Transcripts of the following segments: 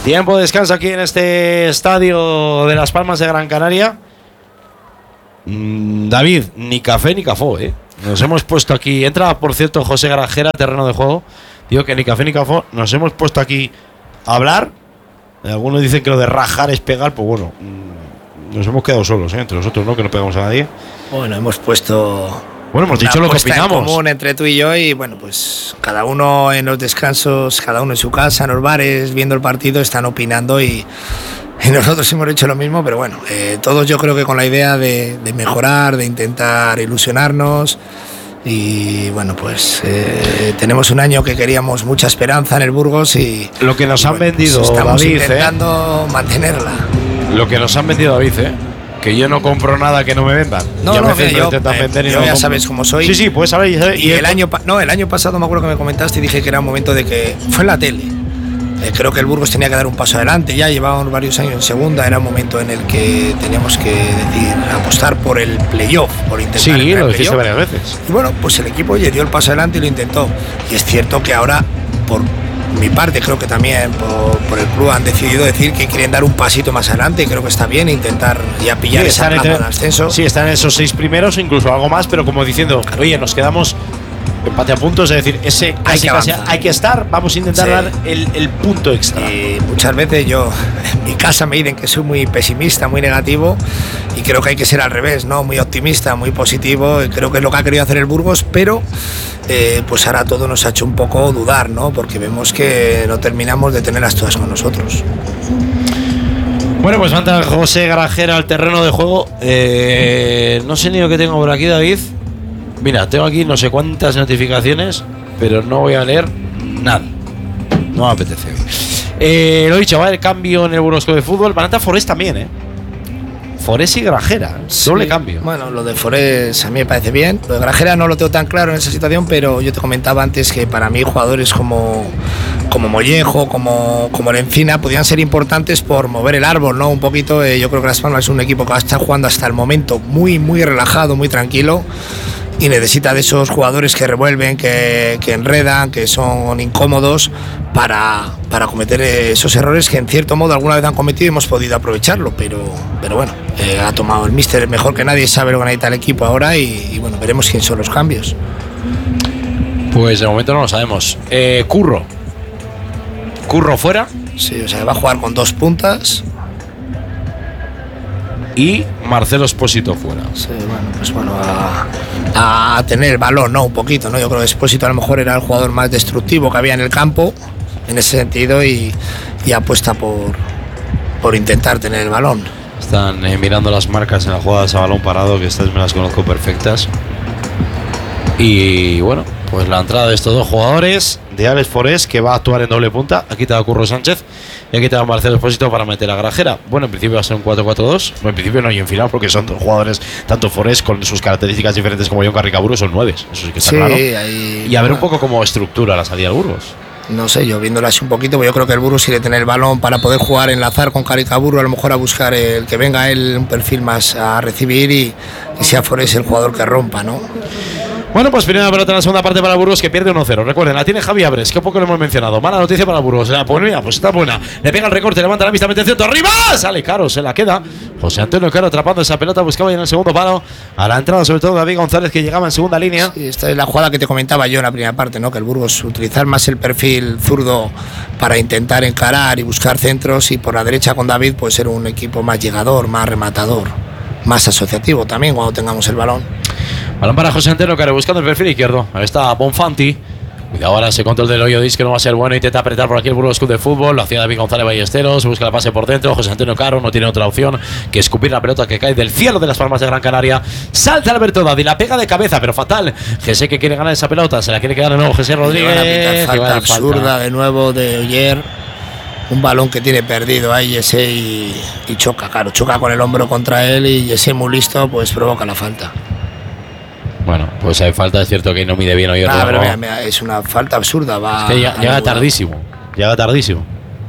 Tiempo de descanso aquí en este estadio de Las Palmas de Gran Canaria. David, ni café ni cafó, ¿eh? Nos hemos puesto aquí. Entra, por cierto, José Grajera, terreno de juego. Digo que ni café ni cafó. Nos hemos puesto aquí a hablar. Algunos dicen que lo de rajar es pegar. Pues bueno, nos hemos quedado solos, ¿eh? Entre nosotros, ¿no? Que no pegamos a nadie. Bueno, hemos puesto. Bueno, hemos dicho lo que opinamos. En común entre tú y yo, y bueno, pues cada uno en los descansos, cada uno en su casa, en los bares, viendo el partido, están opinando y nosotros hemos hecho lo mismo, pero bueno, todos yo creo que con la idea de mejorar, de intentar ilusionarnos. Y bueno, pues tenemos un año que queríamos mucha esperanza en el Burgos y lo que nos han vendido, pues estamos David, intentando mantenerla. Lo que nos han vendido, David, que yo no compro nada que no me vendan. No, ya no, yo ya sabes cómo soy. Sí, puedes saber. Y el año pasado me acuerdo que me comentaste y dije que era un momento de que fue en la tele. Creo que el Burgos tenía que dar un paso adelante, ya llevábamos varios años en segunda, era un momento en el que teníamos que apostar por el playoff, por intentar sí, lo dijiste varias veces. Y bueno, pues el equipo ya dio el paso adelante y lo intentó. Y es cierto que ahora, por mi parte, creo que también por el club han decidido decir que quieren dar un pasito más adelante, y creo que está bien intentar ya pillar esa plaza del ascenso. Sí, están en esos 6 primeros, incluso algo más, pero como diciendo, oye, nos quedamos empate a puntos, es decir, ese hay que estar, vamos a intentar dar el punto extra. Y muchas veces yo en mi casa me dicen que soy muy pesimista, muy negativo, y creo que hay que ser al revés, ¿no? Muy optimista, muy positivo, y creo que es lo que ha querido hacer el Burgos, pero pues ahora todo nos ha hecho un poco dudar, ¿no? Porque vemos que no terminamos de tenerlas todas con nosotros. Bueno, pues falta José Grajera al terreno de juego. No sé ni lo que tengo por aquí, David. Mira, tengo aquí no sé cuántas notificaciones, pero no voy a leer nada. No me apetece. Lo he dicho, va a haber cambio en el Burgos de Fútbol. Van a estar Forés también, ¿eh? Forés y Grajera, doble cambio. Bueno, lo de Forés a mí me parece bien. Lo de Grajera no lo tengo tan claro en esa situación, pero yo te comentaba antes que para mí jugadores como Mollejo, como Lencina, podían ser importantes por mover el árbol, ¿no? Un poquito, yo creo que Las Palmas es un equipo que va a estar jugando hasta el momento muy, muy relajado, muy tranquilo. Y necesita de esos jugadores que revuelven, que enredan, que son incómodos para cometer esos errores que en cierto modo alguna vez han cometido y hemos podido aprovecharlo, pero bueno, ha tomado el míster mejor que nadie, sabe lo que necesita el equipo ahora y bueno, veremos quién son los cambios. Pues de momento no lo sabemos. Curro fuera. Sí, o sea, va a jugar con 2 puntas. Y Marcelo Espósito fuera. Sí, bueno, pues bueno, a tener el balón, ¿no? Un poquito, ¿no? Yo creo que Espósito a lo mejor era el jugador más destructivo que había en el campo, en ese sentido, y apuesta por intentar tener el balón. Están mirando las marcas en las jugadas a balón parado, que estas me las conozco perfectas. Y bueno, pues la entrada de estos 2 jugadores, de Alex Forés, que va a actuar en doble punta. Aquí te da Curro Sánchez y aquí te da Marcelo Espósito para meter a Grajera. Bueno, en principio va a ser un 4-4-2. Bueno, en principio no hay en final porque son 2 jugadores, tanto Forés con sus características diferentes como John Carricaburu, son 9. Eso sí que está claro. Y a ver un poco cómo estructura la salida del Burgos. No sé, yo viéndolo así un poquito, yo creo que el Burgos quiere tener el balón para poder jugar, enlazar con Caricaburu, a lo mejor a buscar el que venga él un perfil más a recibir y sea Forés el jugador que rompa, ¿no? Bueno, pues primera pelota en la segunda parte para el Burgos, que pierde 1-0. Recuerden, la tiene Javi Abres, que poco lo hemos mencionado. Mala noticia para el Burgos. Pues mira, pues está buena. Le pega el recorte, levanta la vista, mete el centro, arriba. Sale Caro, se la queda. José Antonio Caro atrapando esa pelota, buscaba ya en el segundo palo. A la entrada, sobre todo, David González, que llegaba en segunda línea. Sí, esta es la jugada que te comentaba yo en la primera parte, ¿no? Que el Burgos utilizar más el perfil zurdo para intentar encarar y buscar centros, y por la derecha con David puede ser un equipo más llegador, más rematador, más asociativo también cuando tengamos el balón. Balón para José Antonio Caro buscando el perfil izquierdo. Ahí está Bonfanti. Cuidado ahora ese control del hoyo disco, no va a ser bueno. Intenta apretar por aquí el Burgos Club de Fútbol. Lo hacía David González Ballesteros. Busca la pase por dentro. José Antonio Caro no tiene otra opción que escupir la pelota que cae del cielo de Las Palmas de Gran Canaria. Salta Alberto Dadi, la pega de cabeza, pero fatal. José que quiere ganar esa pelota. Se la quiere quedar de nuevo José Rodríguez. Falta absurda de nuevo de Oyer. Un balón que tiene perdido ahí Jesse y choca, claro. Choca con el hombro contra él y Jesse muy listo, pues provoca la falta. Bueno, pues hay falta, es cierto que no mide bien Oyer. Pero mira, es una falta absurda. Es que llega tardísimo. Llega tardísimo.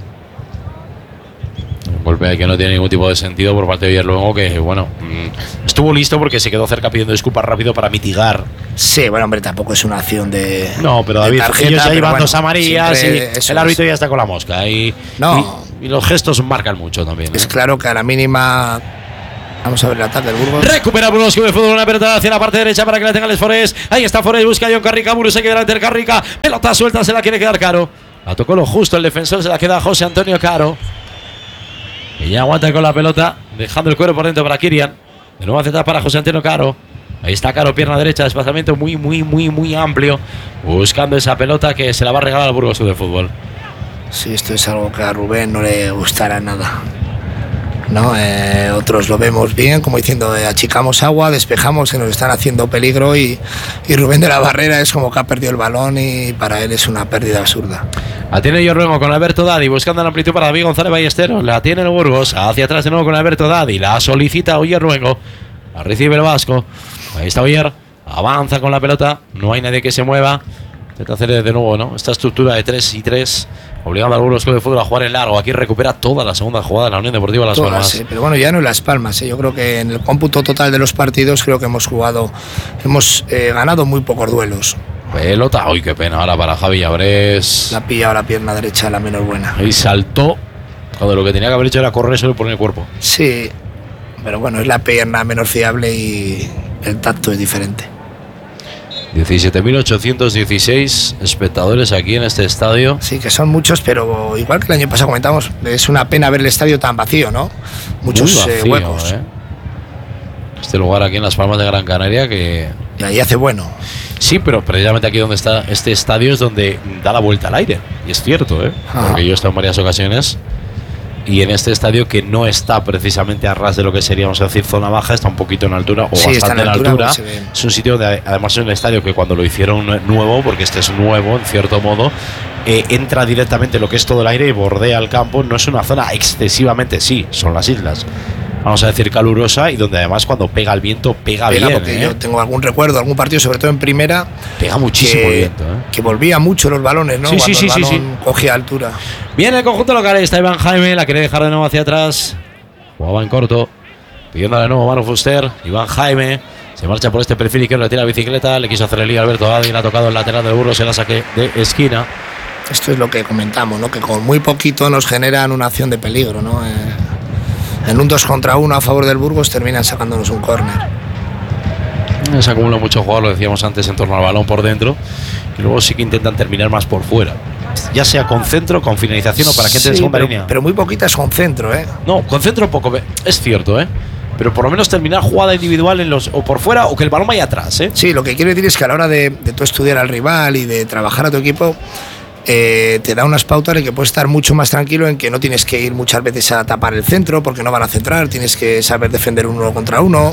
Un golpe que no tiene ningún tipo de sentido por parte de Oyer luego, que bueno, estuvo listo porque se quedó cerca pidiendo disculpas rápido para mitigar. Sí, bueno, hombre, tampoco es una acción de. No, pero David, tarjeta, ellos ya llevan 2 amarillas y el árbitro ya está con la mosca. No, Y los gestos marcan mucho también. Es claro que a la mínima. Vamos a ver el ataque del Burgos. Recupera Burgos Club de Fútbol, una pelota hacia la parte derecha para que la tenga Les Forest. Ahí está Forest, busca a John Carrica, Burgos se queda delante del Carrica. Pelota suelta, se la quiere quedar Caro. La tocó lo justo el defensor, se la queda José Antonio Caro. Y ya aguanta con la pelota, dejando el cuero por dentro para Kirian. De nuevo hacia atrás para José Antonio Caro. Ahí está Caro, pierna derecha, desplazamiento muy amplio. Buscando esa pelota que se la va a regalar al Burgos Club de Fútbol. Sí, esto es algo que a Rubén no le gustará nada. ¿No? Otros lo vemos bien, como diciendo, achicamos agua, despejamos, que nos están haciendo peligro y Rubén de la Barrera es como que ha perdido el balón y para él es una pérdida absurda. La tiene Yorruengo con Alberto Dadi, buscando la amplitud para David González Ballesteros. La tiene el Burgos, hacia atrás de nuevo con Alberto Dadi, la solicita Oyerruengo, la recibe el Vasco. Ahí está Oyer, avanza con la pelota, no hay nadie que se mueva. Intenta hacer de nuevo, ¿no? Esta estructura de 3 y 3, obligando al Burgos Club de Fútbol a jugar en largo. Aquí recupera toda la segunda jugada de la Unión Deportiva Las Palmas. Sí, pero bueno, ya no en Las Palmas. Yo creo que en el cómputo total de los partidos creo que hemos ganado muy pocos duelos. Pelota, uy, qué pena ahora para Javi Llabrés. La ha pillado la pierna derecha, la menos buena. Y saltó, cuando lo que tenía que haber hecho era correr solo y poner el cuerpo. Sí, pero bueno, es la pierna menos fiable y el tacto es diferente. 17.816 espectadores aquí en este estadio. Sí, que son muchos, pero igual que el año pasado comentamos, es una pena ver el estadio tan vacío, ¿no? Muchos vacío, huecos. Este lugar aquí en Las Palmas de Gran Canaria que... Y ahí hace bueno. Sí, pero precisamente aquí donde está este estadio es donde da la vuelta al aire. Y es cierto, porque yo he estado en varias ocasiones. Y en este estadio que no está precisamente a ras de lo que seríamos decir zona baja, está un poquito en altura o sí, bastante en altura. Es un sitio donde además es un estadio que cuando lo hicieron nuevo, porque este es nuevo en cierto modo, entra directamente lo que es todo el aire y bordea el campo. No es una zona excesivamente, sí, son las islas, vamos a decir calurosa, y donde además cuando pega el viento pega bien. Porque yo tengo algún recuerdo, algún partido, sobre todo en primera, pega muchísimo el viento. Que volvía mucho los balones, ¿no? Sí, cuando el balón cogía altura. Viene el conjunto local, está Iván Jaime, la quiere dejar de nuevo hacia atrás. Jugaba en corto, pidiendo de nuevo Manu Fuster. Iván Jaime se marcha por este perfil y que le tira la bicicleta. Le quiso hacer el lío Alberto Dadi, le ha tocado el lateral del Burgos, se la saque de esquina. Esto es lo que comentamos, ¿no? Que con muy poquito nos generan una acción de peligro, ¿no? En un 2 contra 1 a favor del Burgos terminan sacándonos un córner. Se acumula mucho jugador, lo decíamos antes, en torno al balón por dentro. Y luego sí que intentan terminar más por fuera. Ya sea con centro, con finalización o para gente de segunda línea. Pero muy poquitas con centro, No, con centro poco, es cierto, pero por lo menos terminar jugada individual en los o por fuera o que el balón vaya atrás, Sí, lo que quiero decir es que a la hora de tú estudiar al rival y de trabajar a tu equipo, te da unas pautas en que puedes estar mucho más tranquilo, en que no tienes que ir muchas veces a tapar el centro porque no van a centrar, tienes que saber defender un 1 contra 1.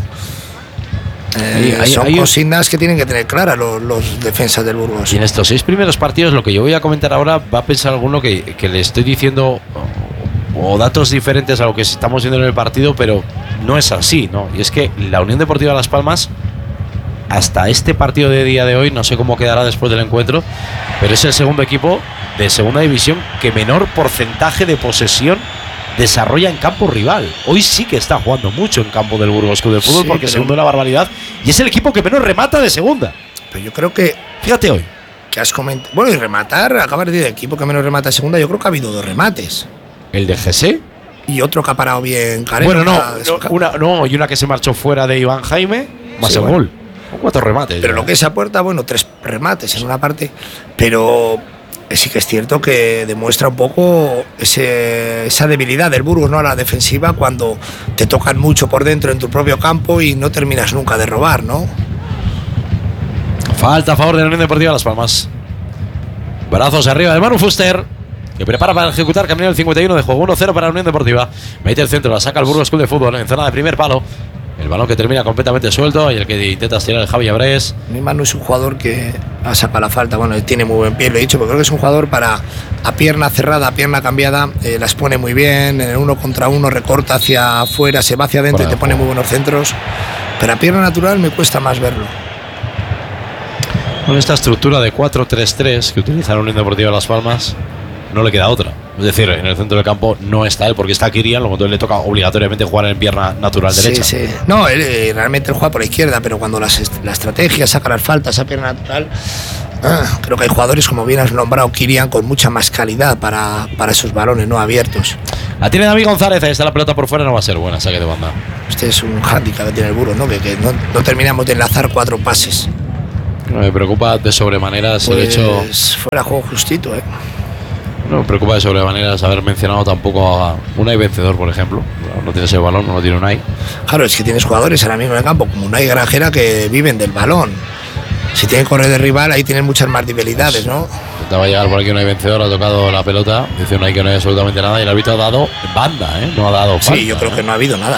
Son consignas que tienen que tener claras los defensas del Burgos. Y en estos 6 primeros partidos, lo que yo voy a comentar ahora, va a pensar alguno que le estoy diciendo o datos diferentes a lo que estamos viendo en el partido, pero no es así, ¿no? Y es que la Unión Deportiva Las Palmas, hasta este partido de día de hoy, no sé cómo quedará después del encuentro, pero es el segundo equipo de segunda división que menor porcentaje de posesión desarrolla en campo rival. Hoy sí que está jugando mucho en campo del Burgos Club de Fútbol, sí, porque segundo es la barbaridad y es el equipo que menos remata de segunda. Pero yo creo que, fíjate hoy que has comentado, bueno, y rematar, acabas de decir, el equipo que menos remata de segunda, yo creo que ha habido 2 remates. El de GC y otro que ha parado bien Careno. Bueno, y una que se marchó fuera de Iván Jaime, más el gol. Con 4 remates. Pero lo que es a puerta, 3 remates en una parte, pero sí que es cierto que demuestra un poco esa debilidad del Burgos, ¿no? A la defensiva, cuando te tocan mucho por dentro en tu propio campo y no terminas nunca de robar, ¿no? Falta a favor de la Unión Deportiva Las Palmas. Brazos arriba de Manu Fuster, que prepara para ejecutar camino el 51 de juego. 1-0 para la Unión Deportiva. Mete el centro, la saca el Burgos Club de Fútbol en zona de primer palo. El balón que termina completamente suelto y el que intenta estirar el Javi Llabrés. Manu es un jugador que ha sacado la falta. Bueno, tiene muy buen pie, lo he dicho, pero creo que es un jugador para a pierna cerrada, a pierna cambiada, las pone muy bien. En el 1 contra 1 recorta hacia afuera, se va hacia adentro y te pone muy buenos centros. Pero a pierna natural me cuesta más verlo. Con esta estructura de 4-3-3 que utiliza la Unión Deportiva Las Palmas, no le queda otra. Es decir, en el centro del campo no está él porque está Kirian, luego entonces le toca obligatoriamente jugar en pierna natural derecha. Sí. No, él realmente juega por la izquierda, pero cuando la estrategia saca las faltas a pierna natural, creo que hay jugadores, como bien has nombrado, Kirian, con mucha más calidad para esos balones no abiertos. La tiene David González, ahí está la pelota por fuera, no va a ser buena, saque de banda. Este es un hándicap que tiene el Burgos, ¿no? Que no terminamos de enlazar 4 pases. No me preocupa de sobremanera Pues el hecho. fuera juego justito, ¿eh? No me preocupa de sobremanera haber mencionado tampoco a Unai Vencedor, por ejemplo. No tienes el balón, no lo tiene Unai. Claro, es que tienes jugadores ahora mismo en el campo como Unai Grajera que viven del balón. Si tienen que correr de rival, ahí tienen muchas más debilidades, ¿no? Intentaba llegar por aquí Unai Vencedor, ha tocado la pelota. Dice Unai que no hay absolutamente nada y el árbitro ha dado banda, ¿eh? No ha dado falta. Sí, yo creo que no ha habido nada.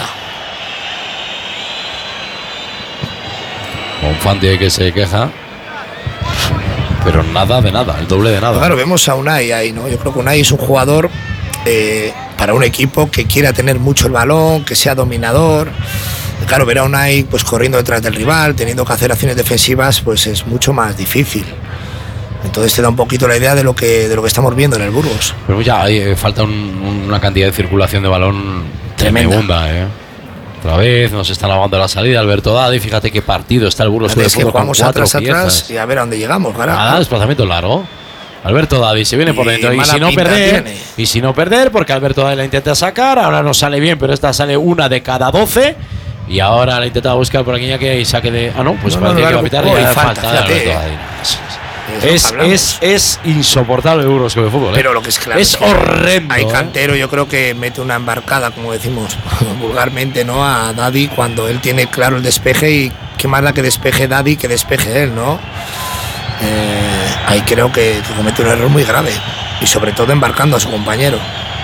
Bonfanti que se queja. Pero nada de nada, el doble de nada. Claro, vemos a Unai ahí, ¿no? Yo creo que Unai es un jugador para un equipo que quiera tener mucho el balón, que sea dominador. Claro, ver a Unai pues corriendo detrás del rival, teniendo que hacer acciones defensivas, pues es mucho más difícil. Entonces te da un poquito la idea de lo que estamos viendo en el Burgos. Pero ya falta una cantidad de circulación de balón tremenda, ¿eh? Otra vez nos están lavando la salida Alberto Dadi. Fíjate qué partido está el Burgos. Es que jugamos atrás y a ver a dónde llegamos. Nada, desplazamiento largo. Alberto Dadi se viene por dentro y si no perder, porque Alberto Dadi la intenta sacar, ahora no sale bien, pero esta sale 1 de cada 12 y ahora la intenta buscar por aquí ya que hay saque de... Ah, no, pues parece que va a pitar y falta de Alberto Dadi. Es insoportable el Burgos de fútbol. Pero lo que es claro es horrendo. Hay Cantero, yo creo que mete una embarcada, como decimos vulgarmente, ¿no? A Dadi cuando él tiene claro el despeje y qué más da que despeje Dadi que despeje él, ¿no? Ahí creo que comete un error muy grave y sobre todo embarcando a su compañero.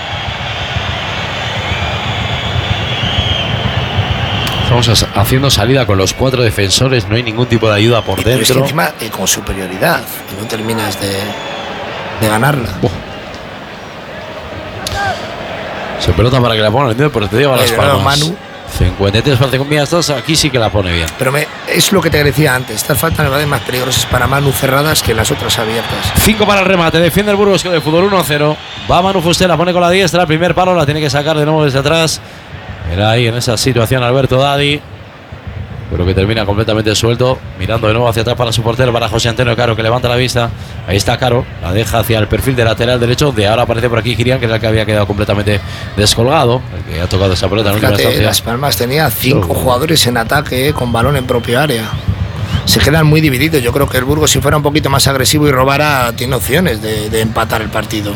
Estamos haciendo salida con los 4 defensores, no hay ningún tipo de ayuda por dentro. Es que encima con superioridad y no terminas de ganarla. Se pelota para que la pongan, ¿entiendes? Pero te digo a las palmas. Manu. 53 para 5 estos, aquí sí que la pone bien. Pero es lo que te decía antes, estas faltas me parecen más peligrosas para Manu cerradas que las otras abiertas. 5 para el remate, defiende el Burgos de fútbol 1-0. Va Manu Fuster, la pone con la diestra, el primer palo, la tiene que sacar de nuevo desde atrás. Era ahí en esa situación Alberto Dadi, pero que termina completamente suelto, mirando de nuevo hacia atrás para su portero, para José Antonio Caro, que levanta la vista. Ahí está Caro, la deja hacia el perfil de lateral derecho, de ahora aparece por aquí Kirian, que era el que había quedado completamente descolgado, el que ha tocado esa pelota en última instancia. Las Palmas tenía 5 jugadores en ataque con balón en propio área. Se quedan muy divididos. Yo creo que el Burgos, si fuera un poquito más agresivo y robara, tiene opciones de empatar el partido.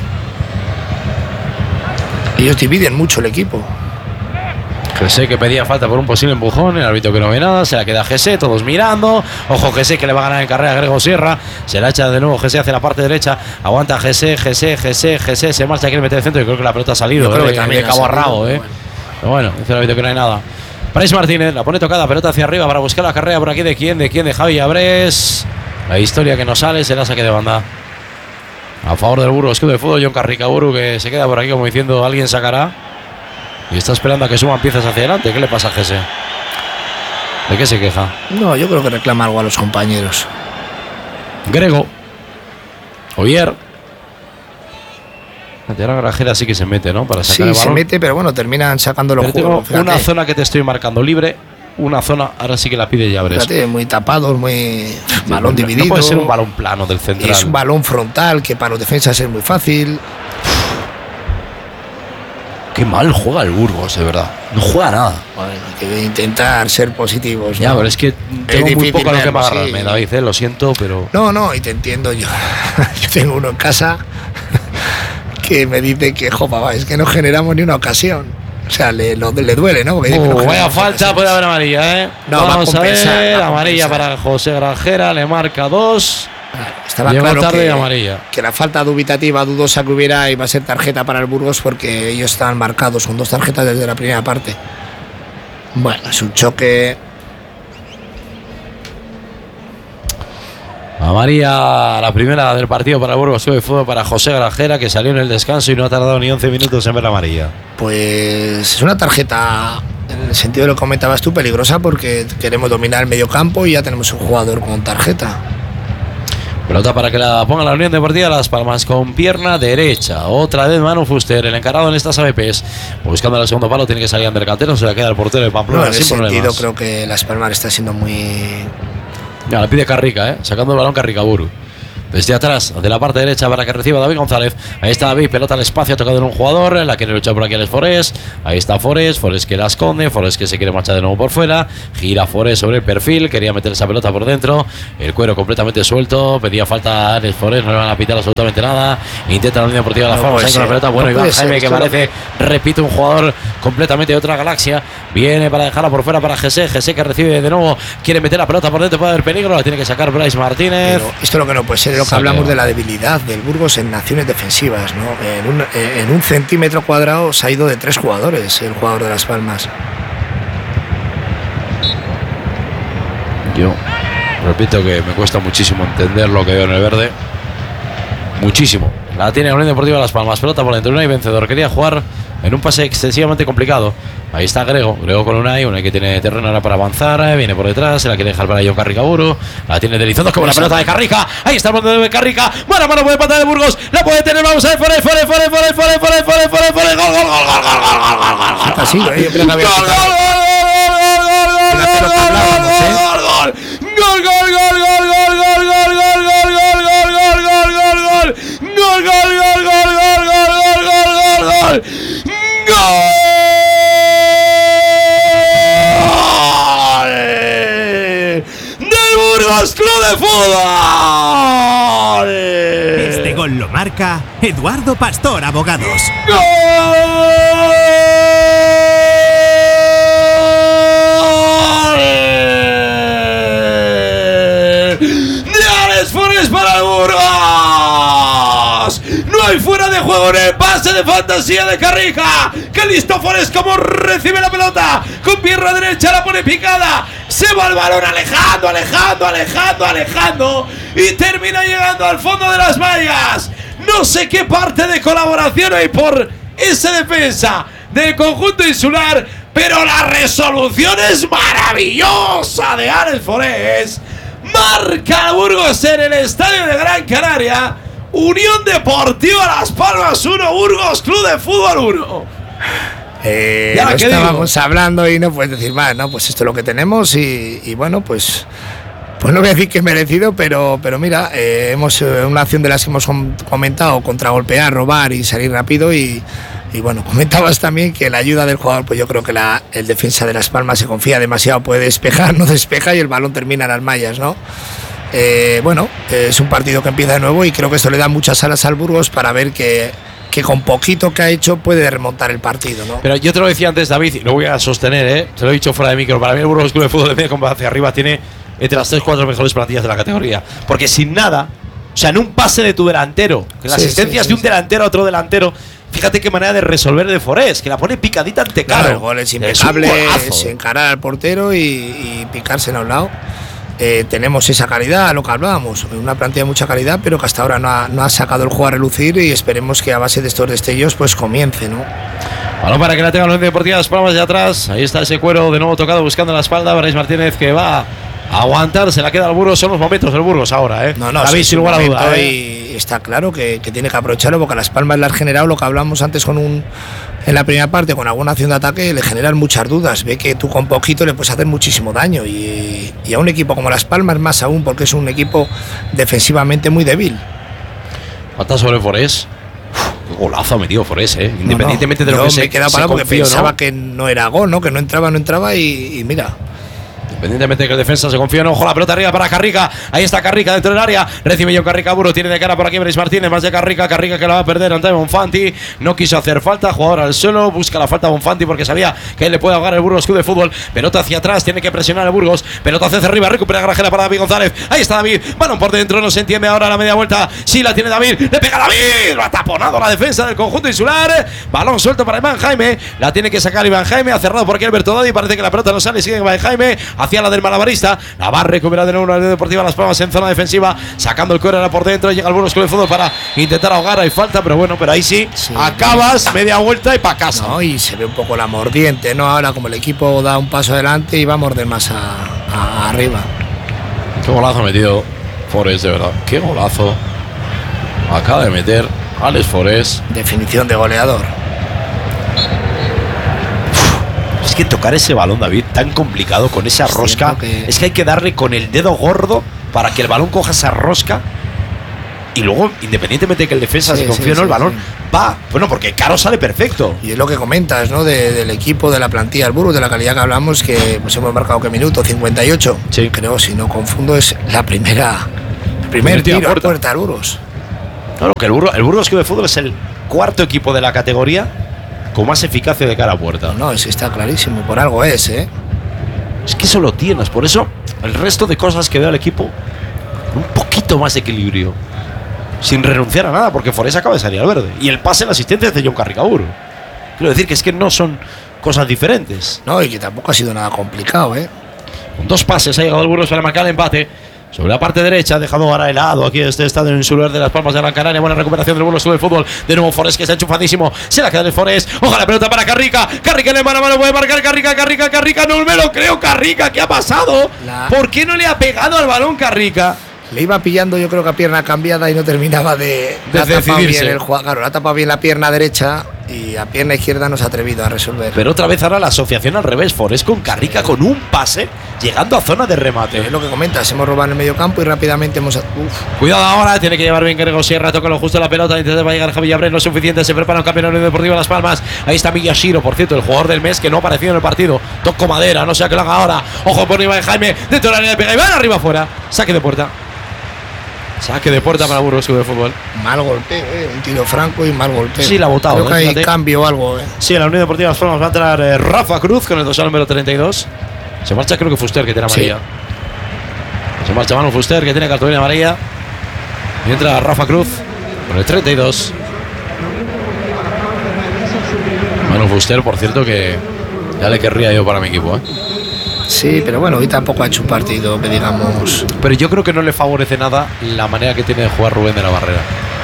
Ellos dividen mucho el equipo. José que pedía falta por un posible empujón, el árbitro que no ve nada, se la queda José, todos mirando. Ojo José que le va a ganar en carrera a Grego Sierra, se la echa de nuevo José hacia la parte derecha, aguanta José, se marcha, quiere meter el centro y creo que la pelota ha salido, de cabo a rabo, Pero bueno, dice el árbitro que no hay nada. Price Martínez la pone tocada, pelota hacia arriba para buscar la carrera por aquí de quién, de Javi Abrés. La historia que no sale, se la saque de banda. A favor del Burgos de fútbol, John Carricaburu que se queda por aquí como diciendo alguien sacará. Y está esperando a que suban piezas hacia adelante. ¿Qué le pasa a Jesse? ¿De qué se queja? No, yo creo que reclama algo a los compañeros. Grego. Oyer. Ahora Grajera sí que se mete, ¿no? Para sacar el balón. Se mete, pero bueno, terminan sacando los juegos. Tengo una zona que te estoy marcando libre. Una zona, ahora sí que la pide Llabres. Fíjate, muy tapados, muy balón dividido. No puede ser un balón plano del central. Es un balón frontal que para los defensas es muy fácil. Qué mal juega el Burgos, de verdad. No juega nada. Bueno, hay que intentar ser positivos. Ya, pero es que tengo muy poco a lo que agarrarme, David, lo siento, pero... No, y te entiendo yo. Yo tengo uno en casa que me dice que, papá, es que no generamos ni una ocasión. O sea, le duele, ¿no? Porque vaya falta, puede haber amarilla, ¿eh? No, vamos a ver, amarilla para José Grajera, le marca 2. Estaba claro que la falta dubitativa, dudosa que hubiera, iba a ser tarjeta para el Burgos porque ellos estaban marcados, son 2 tarjetas desde la primera parte. Bueno, es un choque. Amarilla, la primera del partido para el Burgos de fútbol para José Grajera, que salió en el descanso y no ha tardado ni 11 minutos en ver la amarilla. Pues es una tarjeta, en el sentido de lo que comentabas tú, peligrosa porque queremos dominar el medio campo y ya tenemos un jugador con tarjeta. Pelota para que la ponga la Unión Deportiva Las Palmas con pierna derecha. Otra vez Manu Fuster, el encargado en estas AVPs. Buscando el segundo palo, tiene que salir Ander Cantero, se la queda el portero de Pamplona. En ese sentido creo que Las Palmas está siendo muy... Ya, la pide Carrica, sacando el balón Carricaburu. Desde atrás, de la parte derecha para que reciba David González. Ahí está David, pelota al espacio, ha tocado en un jugador. La quiere luchar por aquí Alex Forés. Ahí está Forés que la esconde. Forés que se quiere marchar de nuevo por fuera. Gira Forés sobre el perfil. Quería meter esa pelota por dentro. El cuero completamente suelto. Pedía falta a Alex Forés. No le van a pitar absolutamente nada. Intenta la línea deportiva de las Palmas. Ahí con la pelota. Bueno, Iván Jaime, que parece, repito, un jugador completamente de otra galaxia. Viene para dejarla por fuera para Jesse. Jesse que recibe de nuevo. Quiere meter la pelota por dentro. Puede haber peligro. La tiene que sacar Bryce Martínez. Pero esto es lo que no puede ser. Lo que hablamos de la debilidad del Burgos en acciones defensivas, ¿no? En un centímetro cuadrado se ha ido de 3 jugadores el jugador de Las Palmas. Yo repito que me cuesta muchísimo entender lo que veo en el verde. Muchísimo. La tiene la Unión Deportiva de Las Palmas. Pelota por dentro. Unai vencedor. Quería jugar en un pase excesivamente complicado. Ahí está Grego con Unai que tiene terreno ahora para avanzar. Viene por detrás. Se la quiere dejar para John Carricaburu. La tiene Delizondo. Que buena pelota de Carrica. Ahí está el borde de Carrica. Buena mano puede patar de Burgos. La puede tener. Vamos a ver. Gol. Así, yo creo que había del Burgos Club de Fútbol. Este gol lo marca Eduardo Pastor Abogados. Para el Burgos. No hay fuera de juego en el pase de fantasía de Carrica. Que listo Forés como recibe la pelota. Con pierna derecha la pone picada. Se va el balón alejando. Y termina llegando al fondo de las mallas. No sé qué parte de colaboración hay por esa defensa del conjunto insular. Pero la resolución es maravillosa de Alex Forés. Marca Burgos en el estadio de Gran Canaria. Unión Deportiva Las Palmas 1, Burgos Club de Fútbol 1. Ya estábamos hablando y no puedes decir más, ¿no? Pues esto es lo que tenemos y bueno, pues no voy a decir que es merecido, pero mira, hemos una acción de las que hemos comentado, contragolpear, robar y salir rápido y bueno, comentabas también que la ayuda del jugador, pues yo creo que el defensa de Las Palmas se confía demasiado, puede despejar, no despeja y el balón termina en las mallas, ¿no? Bueno, es un partido que empieza de nuevo y creo que esto le da muchas alas al Burgos para ver que con poquito que ha hecho puede remontar el partido, ¿no? Pero yo te lo decía antes, David, y lo voy a sostener, te lo he dicho fuera de micro, para mí el Burgos Club de Fútbol de medio como hacia arriba tiene entre las 3-4 mejores plantillas de la categoría, porque sin nada, o sea, en un pase de tu delantero, que las asistencias de un delantero a otro delantero. Fíjate qué manera de resolver de Forés, que la pone picadita ante Caro. Claro, el gol es impecable, es encarar al portero y picarse a un lado. Tenemos esa calidad, lo que hablábamos, una plantilla de mucha calidad, pero que hasta ahora no ha sacado el juego a relucir y esperemos que a base de estos destellos pues comience, ¿no? Bueno, para que la tenga la Unión Deportiva Las Palmas de atrás. Ahí está ese cuero de nuevo tocado buscando la espalda. Bryce Martínez que va a aguantar, se la queda al Burgos. Son los momentos del Burgos ahora, No, David, sin lugar a duda. Y está claro que tiene que aprovecharlo porque a Las Palmas le han generado lo que hablamos antes en la primera parte, con alguna acción de ataque, le generan muchas dudas. Ve que tú con poquito le puedes hacer muchísimo daño y a un equipo como Las Palmas más aún, porque es un equipo defensivamente muy débil. Falta sobre Forés. Qué golazo ha metido Forés, independientemente de lo que me he quedado parado porque pensaba que no era gol, ¿no? Que no entraba y mira. Independientemente de que el defensa se confía, ojo la pelota arriba para Carrica. Ahí está Carrica dentro del área. Recibe John Carricaburu. Tiene de cara por aquí Bryce Martínez. Más de Carrica. Carrica que la va a perder ante Bonfanti. No quiso hacer falta. Jugador al suelo. Busca la falta a Bonfanti porque sabía que él le puede ahogar el Burgos Club de Fútbol. Pelota hacia atrás. Tiene que presionar el Burgos. Pelota hacia arriba. Recupera Grajera para David González. Ahí está David. Balón por dentro. No se entiende ahora la media vuelta. Sí la tiene David. Le pega David. Lo ha taponado la defensa del conjunto insular. Balón suelto para Iván Jaime. La tiene que sacar Iván Jaime. Ha cerrado por aquí Alberto Dodi. Parece que la pelota no sale. Sigue Iván Jaime hacia la del malabarista. La va a recuperar de nuevo la Unión Deportiva Las Palmas en zona defensiva, sacando el córner por dentro. Llega el Burgos Club de Fútbol para intentar ahogar. Hay falta, pero bueno, pero ahí sí acabas media vuelta y para casa. No, y se ve un poco la mordiente, ¿no? Ahora como el equipo da un paso adelante y va a morder más arriba. Qué golazo ha metido Forés, de verdad. Qué golazo acaba de meter Alex Forés. Definición de goleador. Es que tocar ese balón, David, tan complicado con esa rosca, es que hay que darle con el dedo gordo para que el balón coja esa rosca. Y luego, independientemente de que el defensa Sí, se confíe sí, o no, el sí, balón sí. va. Bueno, porque Caro sale perfecto. Y es lo que comentas, ¿no? Del equipo, de la plantilla del Burgos, de la calidad que hablamos, que pues hemos marcado ¿qué minuto? 58. Sí. Creo, si no confundo, es el primer tiro a puerta del Burgos. Claro, que el Burgos Club de Fútbol es el cuarto equipo de la categoría con más eficacia de cara a puerta. No, ese está clarísimo, por algo es, ¿eh? Es que eso lo tienes, por eso el resto de cosas que veo al equipo, un poquito más de equilibrio, sin renunciar a nada, porque Forés acaba de salir al verde. Y el pase en la asistencia de John Carricaburu. Quiero decir que es que no son cosas diferentes. No, y que tampoco ha sido nada complicado, ¿eh? Con 2 pases ha llegado el Burgos para marcar el empate. Sobre la parte derecha, ha dejado ahora helado aquí este estadio insular de Las Palmas de Gran Canaria. Buena recuperación del Burgos Club de Fútbol. De nuevo Forés, que está enchufadísimo. Se la queda el Forés. Ojalá, pelota para Carrica. Carrica en el mano a mano, puede marcar Carrica. No me lo creo, Carrica. ¿Qué ha pasado? ¿Por qué no le ha pegado al balón Carrica? Le iba pillando, yo creo que a pierna cambiada y no terminaba de tapar bien el jugador. Claro, la tapa bien la pierna derecha y a pierna izquierda no se ha atrevido a resolver. Pero otra vez ahora la asociación al revés. Forés con Carrica con un pase llegando a zona de remate. Es lo que comentas, hemos robado en el medio campo y rápidamente hemos... Cuidado ahora, tiene que llevar bien Grego Sierra, toca lo justo la pelota, intenta llegar Javi Abreu, no es suficiente, se prepara un campeonato deportivo Las Palmas. Ahí está Miyashiro, por cierto, el jugador del mes que no ha aparecido en el partido. Toco madera, no sé a qué lo haga ahora. Ojo por Iván Jaime, dentro de la línea de pega y van arriba afuera. Saque de puerta. Saque de puerta para Burgos Club de Fútbol. Mal golpeo, un tiro franco y mal golpeo. Sí, la ha botado. Creo que hay cambio o algo, Sí, en la Unión Deportiva Las Palmas va a entrar Rafa Cruz con el dorsal número 32. Se marcha, creo que Fuster, que tiene amarilla. Sí. Se marcha Manu Fuster, que tiene cartulina amarilla. Y entra Rafa Cruz con el 32. Manu Fuster, por cierto, que ya le querría yo para mi equipo, ¿eh? Sí, pero bueno, hoy tampoco ha hecho un partido que digamos... Pero yo creo que no le favorece nada la manera que tiene de jugar Rubén de la Barrera.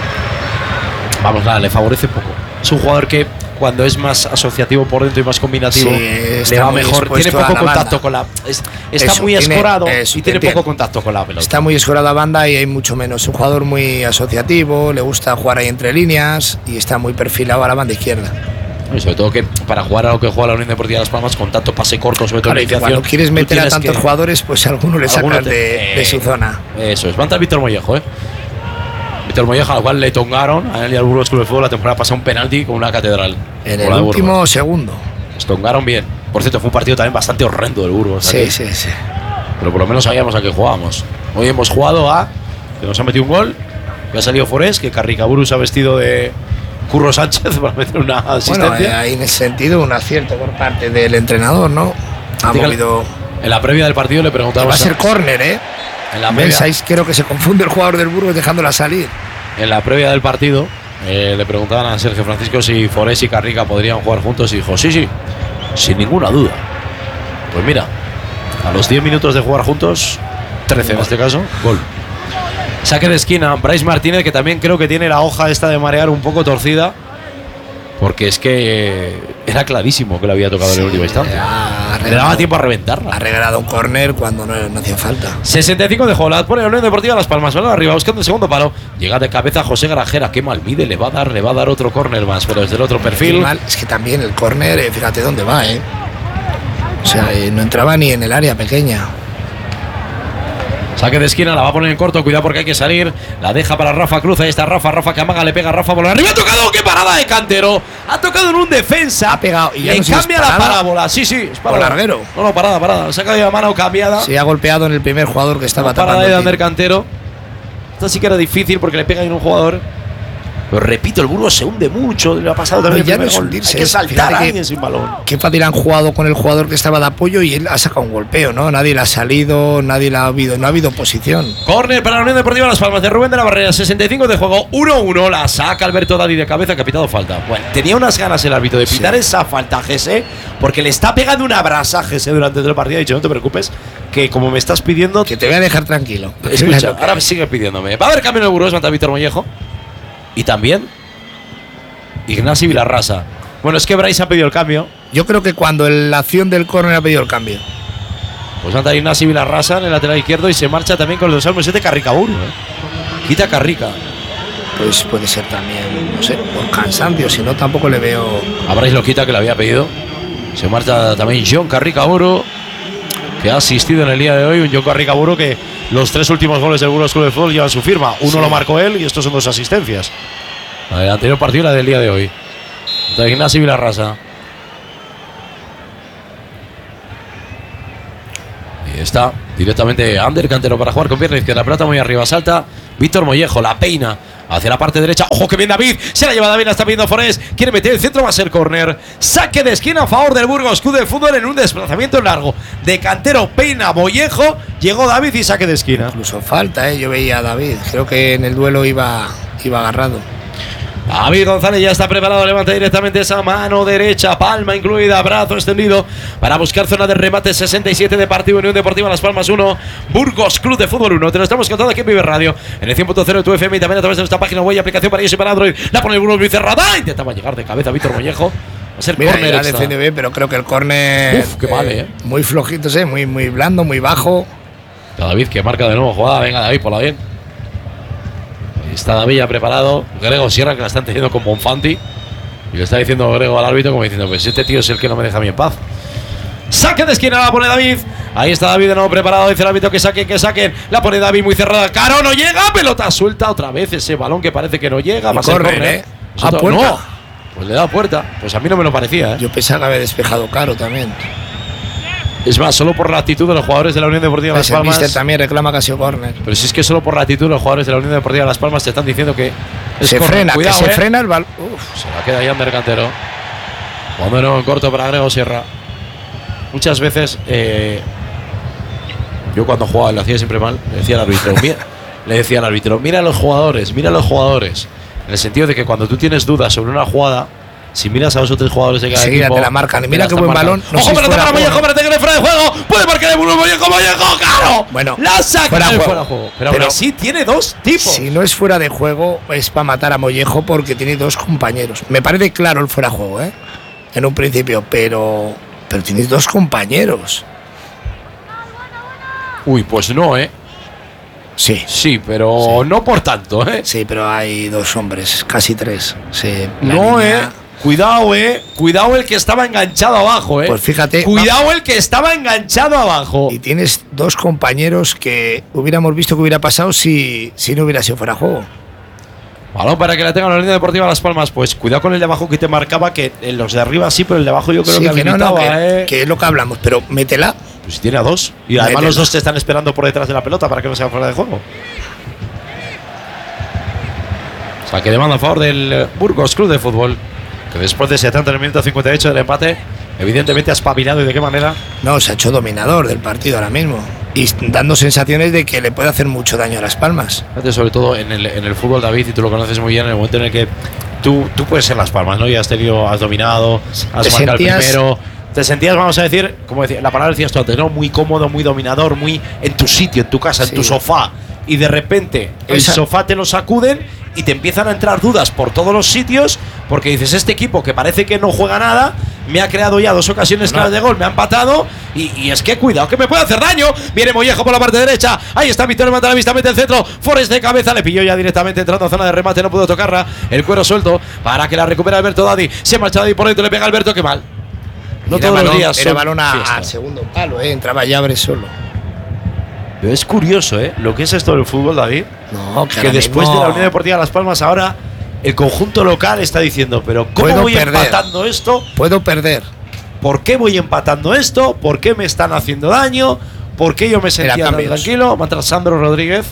Vamos, nada, le favorece poco. Es un jugador que cuando es más asociativo por dentro y más combinativo, le va mejor. Tiene poco contacto con la... Está muy escorado y tiene poco contacto con la pelota. Está muy escorado a banda y hay mucho menos. Es un jugador muy asociativo, le gusta jugar ahí entre líneas y está muy perfilado a la banda izquierda. Y sobre todo que para jugar a lo que juega la Unión Deportiva Las Palmas con tanto pase corto, sobre todo en la cuando quieres meter a tantos jugadores, pues a alguno le sacas de su zona. Eso es. Va a entrar Víctor Mollejo, Víctor Mollejo, al cual le tongaron a él y al Burgos Club de Fútbol la temporada pasada un penalti con una catedral. En el último segundo. Les tongaron bien. Por cierto, fue un partido también bastante horrendo del Burgos. Sí. Pero por lo menos sabíamos a qué jugábamos. Hoy hemos jugado a que nos ha metido un gol, que ha salido Forés, que Carricaburu se ha vestido de Curro Sánchez para meter una asistencia. Bueno, hay en ese sentido un acierto por parte del entrenador, ¿no? Ha movido... En la previa del partido le preguntamos... Va a ser córner, En la previa... Creo que se confunde el jugador del Burgos dejándola salir. En la previa del partido le preguntaban a Sergio Francisco si Forés y Carrica podrían jugar juntos y dijo, sí, sin ninguna duda. Pues mira, a los 10 minutos de jugar juntos, 13 en este caso, gol. Saque de esquina, Bryce Martínez, que también creo que tiene la hoja esta de marear un poco torcida, porque es que era clarísimo que le había tocado en la última instancia. Le daba tiempo a reventarla. Ha regalado un córner cuando no hacía falta. 65 de juego, la pone la Unión Deportiva Las Palmas, van arriba buscando el segundo palo. Llega de cabeza José Grajera, qué mal mide, le va a dar otro córner más, pero desde el otro perfil. Es que también el córner, fíjate dónde va, O sea, no entraba ni en el área pequeña. Saque de esquina, la va a poner en corto, cuidado porque hay que salir. La deja para Rafa Cruz, ahí está Rafa que amaga, le pega a Rafa por arriba. ¡Ha tocado! ¡Qué parada de Cantero! Ha tocado en un defensa. Ha pegado y le cambia la parábola. Sí, es para larguero. No, parada. Se ha caído la mano cambiada. Sí, ha golpeado en el primer jugador que estaba tapando. Parada de Ander Cantero. Esta sí que era difícil porque le pega en un jugador. Pero repito, el Burgos se hunde mucho. Le ha pasado también ya no es hundirse. Hay que saltar a alguien sin balón. Qué fácil han jugado con el jugador que estaba de apoyo y él ha sacado un golpeo, ¿no? Nadie le ha salido, no ha habido posición. Córner para la Unión Deportiva Las Palmas de Rubén de la Barrera, 65 de juego, 1-1. La saca Alberto Dadi de cabeza, que ha pitado falta. Bueno, tenía unas ganas el árbitro de pitar esa falta a Gese, porque le está pegando una brasa a Gese durante todo el partido. Ha dicho, no te preocupes, que como me estás pidiendo. Que te voy a dejar tranquilo. Escucha, ahora sigue pidiéndome. Va a haber cambio en el Burgos, manda Víctor Mollejo. Y también Ignasi Vilarrasa. Bueno, es que Bryce ha pedido el cambio. Yo creo que cuando la acción del córner ha pedido el cambio. Pues anda Ignasi Vilarrasa en el lateral izquierdo y se marcha también con el dorsal 7 Carricaburu. Quita Carrica. Pues puede ser también, no sé, por cansancio, si no tampoco le veo. A Bryce lo quita, que le había pedido. Se marcha también John Carricaburu, que ha asistido en el día de hoy. Un Joko Arikaburu que los 3 últimos goles del Burgos Club de Fútbol llevan su firma. Uno lo marcó él y estos son 2 asistencias. La del anterior partido y la del día de hoy. De Ignacio Vilarrasa. Ahí está, directamente Ander Cantero para jugar con pierna izquierda. La pelota muy arriba, salta Víctor Mollejo, la peina hacia la parte derecha. ¡Ojo que bien David! Se la lleva David, la está pidiendo Forés. Quiere meter el centro, va a ser córner. Saque de esquina a favor del Burgos Club de Fútbol en un desplazamiento largo. De Cantero, peina Mollejo. Llegó David y saque de esquina. Incluso falta, yo veía a David. Creo que en el duelo iba agarrado. David González ya está preparado, levanta directamente esa mano derecha, palma incluida, brazo extendido para buscar zona de remate. 67 de partido, Unión Deportiva Las Palmas 1, Burgos Club de Fútbol 1. Te lo estamos contando aquí en Vive Radio, en el 100.0 de tu FM y también a través de nuestra página web y aplicación para iOS y para Android. La pone el Burgos muy cerrada, intentaba llegar de cabeza Víctor Mollejo. Va a ser córner. La defiende bien, pero creo que el córner. Uf, qué vale, muy flojito, muy blando, muy bajo. David que marca de nuevo jugada, venga David, por la bien. Está David ya preparado. Grego Sierra que la están teniendo con Bonfanti. Y le está diciendo Grego al árbitro como diciendo: pues este tío es el que no me deja a mí en paz. Saque de esquina, la pone David. Ahí está David de nuevo preparado. Dice el árbitro que saquen. La pone David muy cerrada. Caro no llega. Pelota suelta otra vez. Ese balón que parece que no llega. Va a ser córner. A puerta. No. Pues le da puerta. Pues a mí no me lo parecía. Yo pensaba que había despejado Caro también. Es más, solo por la actitud de los jugadores de la Unión Deportiva Las Palmas. El míster también reclama que ha sido córner. Pero si es que solo por la actitud de los jugadores de la Unión Deportiva Las Palmas te están diciendo que es se córner. frena, Cuidado, que se frena el balón. Se la queda ahí Ander Cantero. Cuando no en corto para Grego Sierra. Muchas veces yo cuando jugaba lo hacía siempre mal. Le decía al árbitro, mira a los jugadores. En el sentido de que cuando tú tienes dudas sobre una jugada, si miras a los otros jugadores de cada equipo, te la marcan. Y mira qué buen balón. No. ¡Ojo, pero para Mollejo! ¡Espérate que no es fuera de juego! ¡Puede marcar el Mollejo! ¡Claro! Bueno, la saca fuera de juego. Pero aún así tiene 2 tipos. Si no es fuera de juego, es para matar a Mollejo porque tiene 2 compañeros. Me parece claro el fuera de juego, en un principio, pero tienes 2 compañeros. Uy, pues no, Sí, pero sí. No por tanto, Sí, pero hay 2 hombres, casi 3. Sí, no, Cuidado el que estaba enganchado abajo, Pues fíjate. Cuidado el que estaba enganchado abajo. Y tienes 2 compañeros que hubiéramos visto que hubiera pasado si no hubiera sido fuera de juego. Balón para que la tenga la Unión Deportiva Las Palmas. Pues cuidado con el de abajo que te marcaba, que en los de arriba sí, pero el de abajo yo creo que habilitaba, que es lo que hablamos, pero métela. Pues si tiene a 2. Y además los 2 te están esperando por detrás de la pelota para que no sea fuera de juego. O sea, que demanda a favor del Burgos Club de Fútbol, que después de 70 en el minuto 58 del empate, evidentemente ha espabilado. ¿Y de qué manera? No, se ha hecho dominador del partido ahora mismo. Y dando sensaciones de que le puede hacer mucho daño a Las Palmas. Sobre todo en el fútbol, David, y tú lo conoces muy bien, en el momento en el que tú puedes ser Las Palmas, ¿no? Y has dominado, has marcado el primero. Te sentías, vamos a decir, como decía, la palabra decías tú antes, ¿no? Muy cómodo, muy dominador, muy en tu sitio, en tu casa, en tu sofá. Y de repente el sofá te lo sacuden y te empiezan a entrar dudas por todos los sitios, porque dices, este equipo que parece que no juega nada, me ha creado ya 2 ocasiones claras de gol, me ha empatado, y es que cuidado que me puede hacer daño. Viene Mollejo por la parte derecha, ahí está Víctor, levanta la vista, mete el centro, Forest de cabeza, le pilló ya directamente entrando a zona de remate, no pudo tocarla, el cuero suelto para que la recupere Alberto Dadi. Se marcha Dadi por dentro, le pega Alberto, qué mal. No todos los días. Era balón al segundo palo, entraba Llabres solo. Pero es curioso, lo que es esto del fútbol, David. No, que después de la Unión Deportiva Las Palmas, ahora el conjunto local está diciendo, pero ¿cómo voy empatando esto? Puedo perder. ¿Por qué voy empatando esto? ¿Por qué me están haciendo daño? ¿Por qué yo me sentía tan tranquilo? Matra Sandro Rodríguez.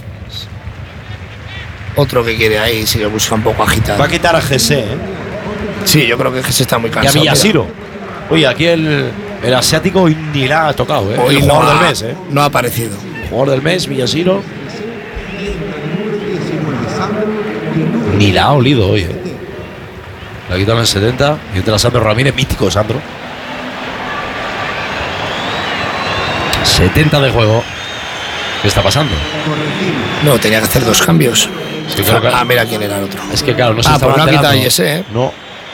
Otro que quiere ahí, si lo busca un poco agitado. Va a quitar a Jesse, Sí, yo creo que Jesse está muy cansado. Y a Villasiro. Oye, aquí el asiático ni la ha tocado, Hoy el jugador del mes, No ha aparecido. Jugador del mes, Villasiro. Ni la ha olido hoy, La quitan en el 70. Y entra Sandro Ramírez, mítico Sandro. 70 de juego. ¿Qué está pasando? No, tenía que hacer 2 cambios. Sí, claro, claro. Mira quién era el otro. Es que claro, no se estaba pues no ha quitado ese, No.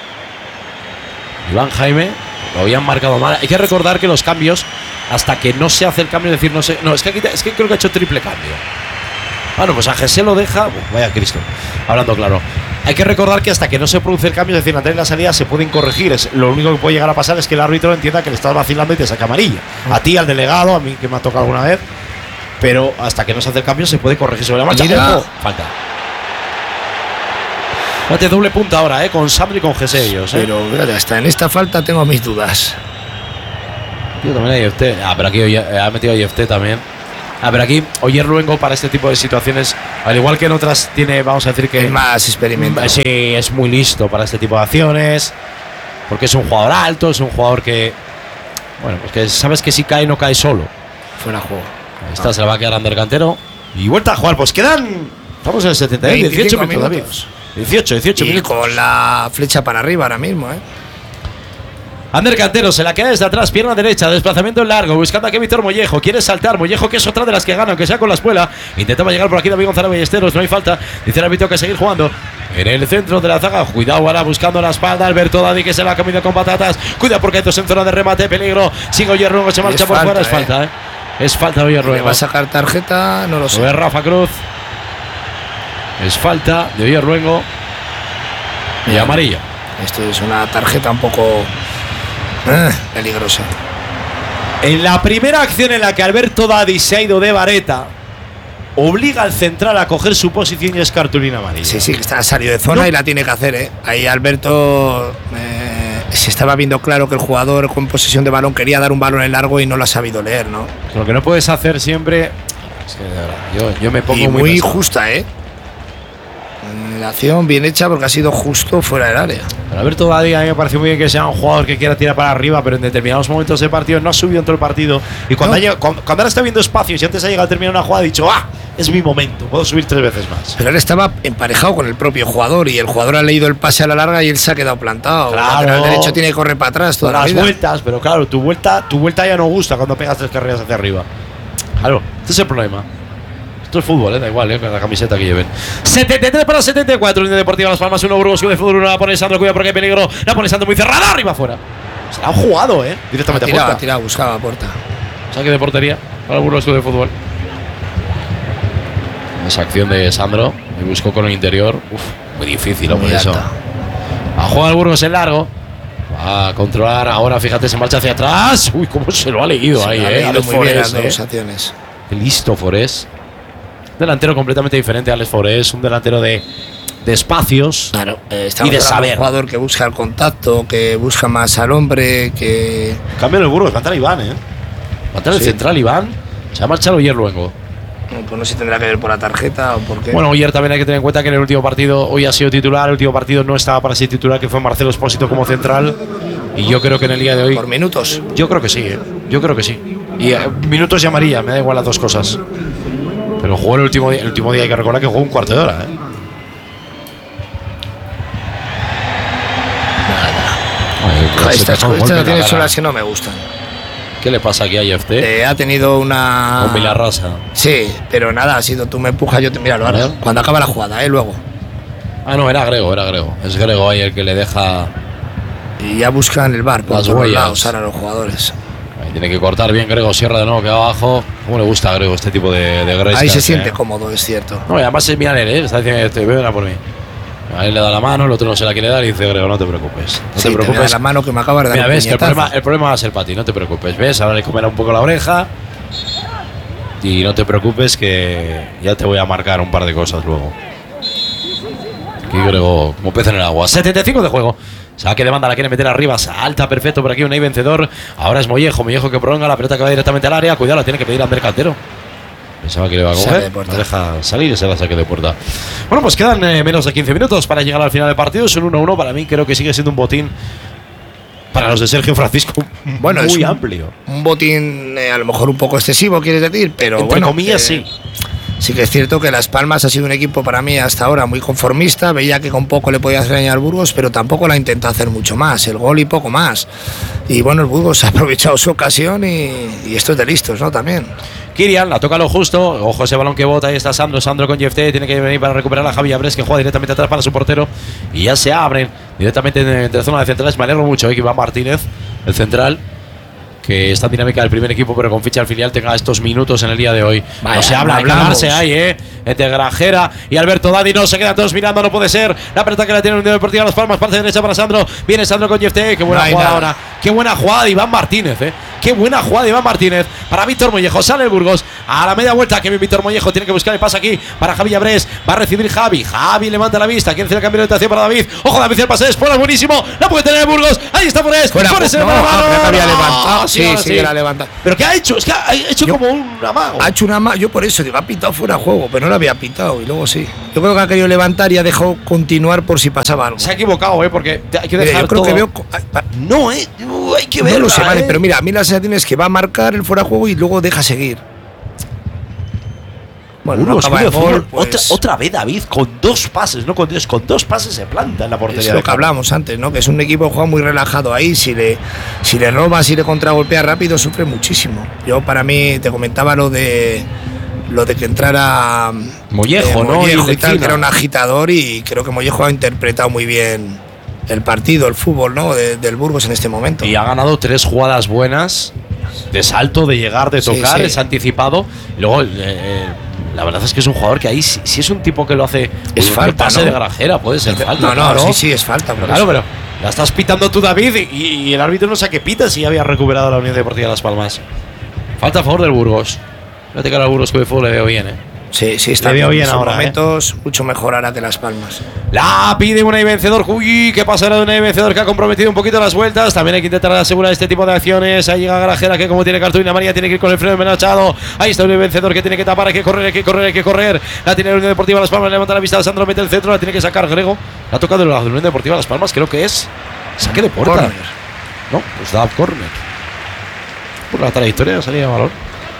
Iván Jaime. Lo habían marcado mal. Hay que recordar que los cambios, hasta que no se hace el cambio, decir, no sé. No, es que creo que ha hecho triple cambio. Bueno, pues a Jesse lo deja. Vaya Cristo. Hablando claro. Hay que recordar que hasta que no se produce el cambio, es decir, antes de la salida se pueden corregir. Lo único que puede llegar a pasar es que el árbitro entienda que le estás vacilando y te saca amarilla. A ti, al delegado, a mí que me ha tocado alguna vez. Pero hasta que no se hace el cambio se puede corregir sobre la marcha. Mira. Falta. Fíjate, doble punta ahora, con Sandro y con Jesse ellos. Pero fíjate, hasta en esta falta tengo mis dudas. Yo también hay IFT. Pero aquí ha metido IFT también. Pero aquí Oyer Luengo para este tipo de situaciones, al igual que en otras, tiene, vamos a decir que Es más experimentado. Sí, es muy listo para este tipo de acciones. Porque es un jugador alto, es un jugador que, bueno, pues que sabes que si cae no cae solo. Fuera juego. Ahí está, se la va a quedar Ander Cantero. Y vuelta a jugar, pues quedan. Estamos en el 71, 18 minutos, David. 18 Y minutos. con la flecha para arriba ahora mismo, Ander Cantero se la queda desde atrás, pierna derecha, desplazamiento en largo, buscando aquí a Víctor Mollejo. Quiere saltar, Mollejo, que es otra de las que gana, aunque sea con la espuela. Intentaba llegar por aquí David González Ballesteros, no hay falta. Dice el árbitro que seguir jugando. En el centro de la zaga, cuidado ahora buscando la espalda. Alberto Dadi que se la camina con patatas. Cuida porque esto es en zona de remate, peligro. Sigue Oyer Luengo, se marcha por falta, fuera, es falta, Es falta de Oyer ¿Le Luengo. va a sacar tarjeta? No lo Lo sé. ve Rafa Cruz. Es falta de Oyer Luengo. Y Bien. amarilla. Esto es una tarjeta un poco peligrosa. En la primera acción en la que Alberto Dadi se ha ido de vareta, obliga al central a coger su posición y es cartulina amarilla. Sí, que está salido de zona y la tiene que hacer, Ahí Alberto se estaba viendo claro que el jugador con posesión de balón quería dar un balón en largo y no lo ha sabido leer, ¿no? Lo que no puedes hacer siempre. Es que de verdad, yo me pongo Y muy pesado. justa, La acción bien hecha porque ha sido justo fuera del área. Pero Alberto Dadi a mí me parece muy bien que sea un jugador que quiera tirar para arriba, pero en determinados momentos del partido no ha subido en todo el partido. Y cuando, cuando ahora está viendo espacios y antes ha llegado a terminar una jugada, ha dicho, es mi momento, puedo subir 3 veces más. Pero él estaba emparejado con el propio jugador y el jugador ha leído el pase a la larga y él se ha quedado plantado. Claro. El lateral derecho tiene que correr para atrás toda la Las vida. vueltas, pero claro, tu vuelta ya no gusta cuando pegas 3 carreras hacia arriba. Claro, este es el problema. Esto es fútbol, da igual, con la camiseta que lleven. 73 para 74, Unión Deportiva Las Palmas, 1 Burgos, de fútbol, 1 la pone Sandro, cuida porque hay peligro. La pone Sandro muy cerrada, arriba afuera. Se la han jugado, directamente a puerta. Tirado, buscaba a puerta. Saque de portería para el Burgos de fútbol. Esa acción de Sandro, me buscó con el interior. Muy difícil, hombre, eso. A jugar el Burgos en largo. Va a controlar ahora, fíjate, se marcha hacia atrás. Uy, cómo se lo ha leído ahí, Ha leído Alex muy bien las Forés, dos acciones. Qué listo Forés. Delantero completamente diferente a Alex Forés, un delantero de espacios. Claro, Y de hablando de saber. un jugador que busca el contacto, que busca más al hombre, que Cambio en el Burgos, va a entrar Iván, Va a entrar el Sí. central Iván. Se va a marchar Oyer Luengo. pues no sé si tendrá que ver por la tarjeta o por qué. Bueno, Oyer también hay que tener en cuenta que en el último partido hoy ha sido titular, el último partido no estaba para ser titular, que fue Marcelo Espósito como central. Y yo creo que en el día de hoy. por minutos. Yo creo que sí, Yo creo que sí. Y minutos y amarilla, me da igual las dos cosas. Pero jugó el último día hay que recordar que jugó un cuarto de hora, Estas acciones son las que no me gustan. ¿Qué le pasa aquí a IFT? Ha tenido una. Con Vilarrasa. Sí, pero nada, ha sido tú me empujas, yo te. Míralo ahora. ver. Cuando acaba la jugada, luego. Ah, no, era Grego. Es Grego ahí el que le deja. Y ya buscan el bar por Las todos huellas. lados ahora los jugadores. Ahí tiene que cortar bien Grego. Sierra de nuevo que va abajo. ¿Cómo le gusta a Grego este tipo de grescas? Ahí se siente cómodo, es cierto. No, y además es mirar él, está diciendo, ven a por mí. A él le da la mano, el otro no se la quiere dar y dice, Grego, no te preocupes. No Sí, te preocupes. me da la mano que me acaba de dar Mira, un ves que puñetazo. el problema va a ser para ti, no te preocupes. ¿Ves? Ahora le comerá un poco la oreja. Y no te preocupes que ya te voy a marcar un par de cosas luego. Aquí Grego, como pez en el agua. 75 de juego. Saque de banda, la quiere meter arriba. Salta perfecto por aquí, un ahí vencedor. Ahora es Mollejo que prolonga la pelota que va directamente al área. Cuidado, la tiene que pedir Ander Cantero. Pensaba que le iba a Saque coger. de puerta. No deja salir y se la saque de puerta. Bueno, pues quedan menos de 15 minutos para llegar al final del partido. Es un 1-1. Para mí creo que sigue siendo un botín para los de Sergio Francisco Bueno, muy es amplio. Un botín a lo mejor un poco excesivo, quieres decir, pero Entre bueno. comillas, sí. Sí que es cierto que Las Palmas ha sido un equipo para mí hasta ahora muy conformista. Veía que con poco le podía hacer daño al Burgos, pero tampoco la intentó hacer mucho más. El gol y poco más. Y bueno, el Burgos ha aprovechado su ocasión y esto es de listos, ¿no? También. Kirian la toca lo justo. Ojo ese balón que bota. Ahí está Sandro con Jefté. Tiene que venir para recuperar a Javi Abres, que juega directamente atrás para su portero. Y ya se abren directamente entre zona de centrales. Me alegro mucho que Iván Martínez, el central, que esta dinámica del primer equipo, pero con ficha al filial, tenga estos minutos en el día de hoy. Vaya, no se habla de cagarse ahí, entre Grajera y Alberto Dadi. No se quedan todos mirando, no puede ser. La pelota que la tiene Unión Deportiva Las Palmas, parte derecha para Sandro. Viene Sandro con Jefté. Qué buena jugada ahora. Qué buena jugada de Iván Martínez, Qué buena jugada de Iván Martínez para Víctor Mollejo. Sale el Burgos a la media vuelta. Que Víctor Mollejo tiene que buscar el pase aquí para Javi Llabrés. Va a recibir Javi. Javi levanta la vista. Quiere hacer el cambio de orientación para David. Ojo, David, el pase es fuera, buenísimo. La puede tener el Burgos. Ahí está Forés. Forés en el había levantado. Sí, que la levanta. ¿Pero qué ha hecho? Es que ha hecho como un amago. Ha hecho un amago. Yo por eso digo, ha pitado fuera de juego, pero no lo había pitado y luego sí. Yo creo que ha querido levantar y ha dejado continuar por si pasaba algo. Se ha equivocado, porque hay que dejar yo creo todo. que veo. No, hay que verlo. No lo sé, vale, pero mira, a mí la sensación es que va a marcar el fuera de juego y luego deja seguir. Bueno, Burgos, no acaba el gol, pues, otra vez David con 2 pases, no con 3, con 2 pases se planta en la portería. Es lo que hablábamos antes, ¿no? Que es un equipo que juega muy relajado ahí. Si le roba, si le contragolpea rápido, sufre muchísimo. Yo, para mí, te comentaba lo de que entrara Mollejo, ¿no? Mollejo y tal, que era un agitador, y creo que Mollejo ha interpretado muy bien el partido, el fútbol, ¿no? del Burgos en este momento. Y ha ganado 3 jugadas buenas de salto, de llegar, de tocar, sí. Es anticipado. Y luego, la verdad es que es un jugador que ahí, si es un tipo que lo hace, es falta, pase, ¿no? de Grajera, puede ser falta. No, sí, es falta. Claro, pero la estás pitando tú, David, y el árbitro no sabe qué pita si ya había recuperado la Unión Deportiva Las Palmas. Falta a favor del Burgos. Fíjate que ahora al Burgos que de fútbol le veo bien, Sí, está bien en ahora. Momentos mucho mejor ahora que Las Palmas. La pide Unai Vencedor. Uy, qué pasará de Unai Vencedor, que ha comprometido un poquito las vueltas. También hay que intentar asegurar este tipo de acciones. Ahí llega Grajera, que como tiene cartulina amarilla tiene que ir con el freno envenenado. Ahí está Unai Vencedor, que tiene que tapar. Hay que correr. La tiene la Unión Deportiva Las Palmas. Levanta la vista. Sandro mete el centro. La tiene que sacar Grego. La ha tocado la Unión Deportiva Las Palmas. Creo que es saque de puerta. Corner. No, pues da corner. Por la trayectoria salía de balón.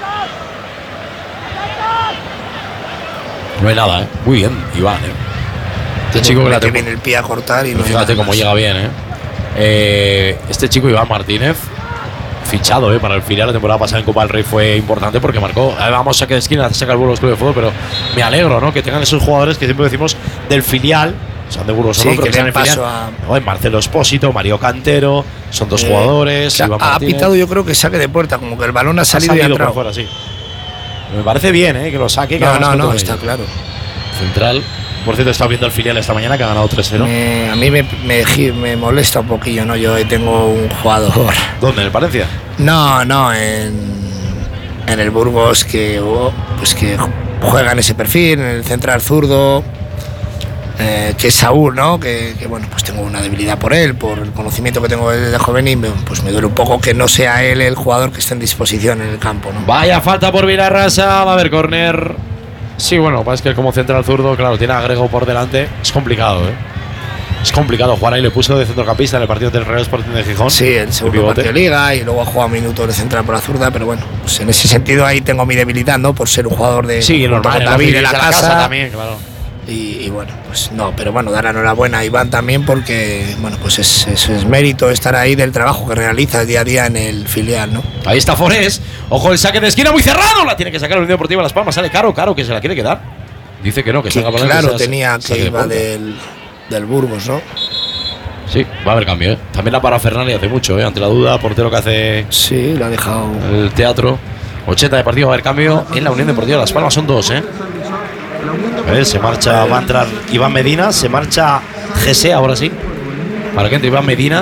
No hay nada, Muy bien, Iván, Este chico que la viene el pie a cortar y no. Fíjate cómo llega bien, Este chico, Iván Martínez, fichado, para el filial. La temporada pasada en Copa del Rey fue importante porque marcó. Vamos, saque de esquina, saca el Burgos Club de Fútbol, pero me alegro, ¿no? Que tengan esos jugadores que siempre decimos del filial. Son de Burgos, sí, ¿no? que den paso a Marcelo Espósito, Mario Cantero, son 2 jugadores. Iván ha pitado, yo creo que saque de puerta, como que el balón ha salido y ha entrado. Por fuera, sí. Me parece bien, que lo saque. Que no, está claro. Central. Por cierto, he estado viendo el filial esta mañana, que ha ganado 3-0. A mí me molesta un poquillo, ¿no? Yo tengo un jugador. ¿Dónde? ¿En el Palencia? No, en el Burgos, que juega en ese perfil, en el central zurdo, que es Saúl, ¿no? Que bueno, pues tengo una debilidad por él, por el conocimiento que tengo de joven, y pues me duele un poco que no sea él el jugador que esté en disposición en el campo, ¿no? Vaya falta por Vilarrasa, va a haber córner. Sí, bueno, es que como central zurdo, claro, tiene a Grego por delante. Es complicado, Es complicado jugar ahí. Le puso de centrocampista en el partido del Real Sporting de Gijón. Sí, el segundo partido de Liga, y luego ha jugado minutos de central por la zurda, pero bueno, pues en ese sentido ahí tengo mi debilidad, ¿no? Por ser un jugador de. Sí, normal, David de la casa también, claro. Y bueno, pues no, pero bueno, dar enhorabuena a Iván también, porque bueno, pues es mérito estar ahí del trabajo que realiza día a día en el filial, ¿no? Ahí está Forés. Ojo, el saque de esquina muy cerrado. La tiene que sacar la Unión Deportiva Las Palmas. Sale Caro, que se la quiere quedar. Dice que no, que salga para claro, tenía que iba del Burgos, ¿no? Sí, va a haber cambio, También la para Fernández hace mucho, ante la duda, portero que hace. Sí, lo ha dejado. El teatro. 80 de partido, va a haber cambio en la Unión Deportiva Las Palmas. Son 2, Se marcha, va a entrar Iván Medina, se marcha Gese, ahora sí. Para que entre Iván Medina.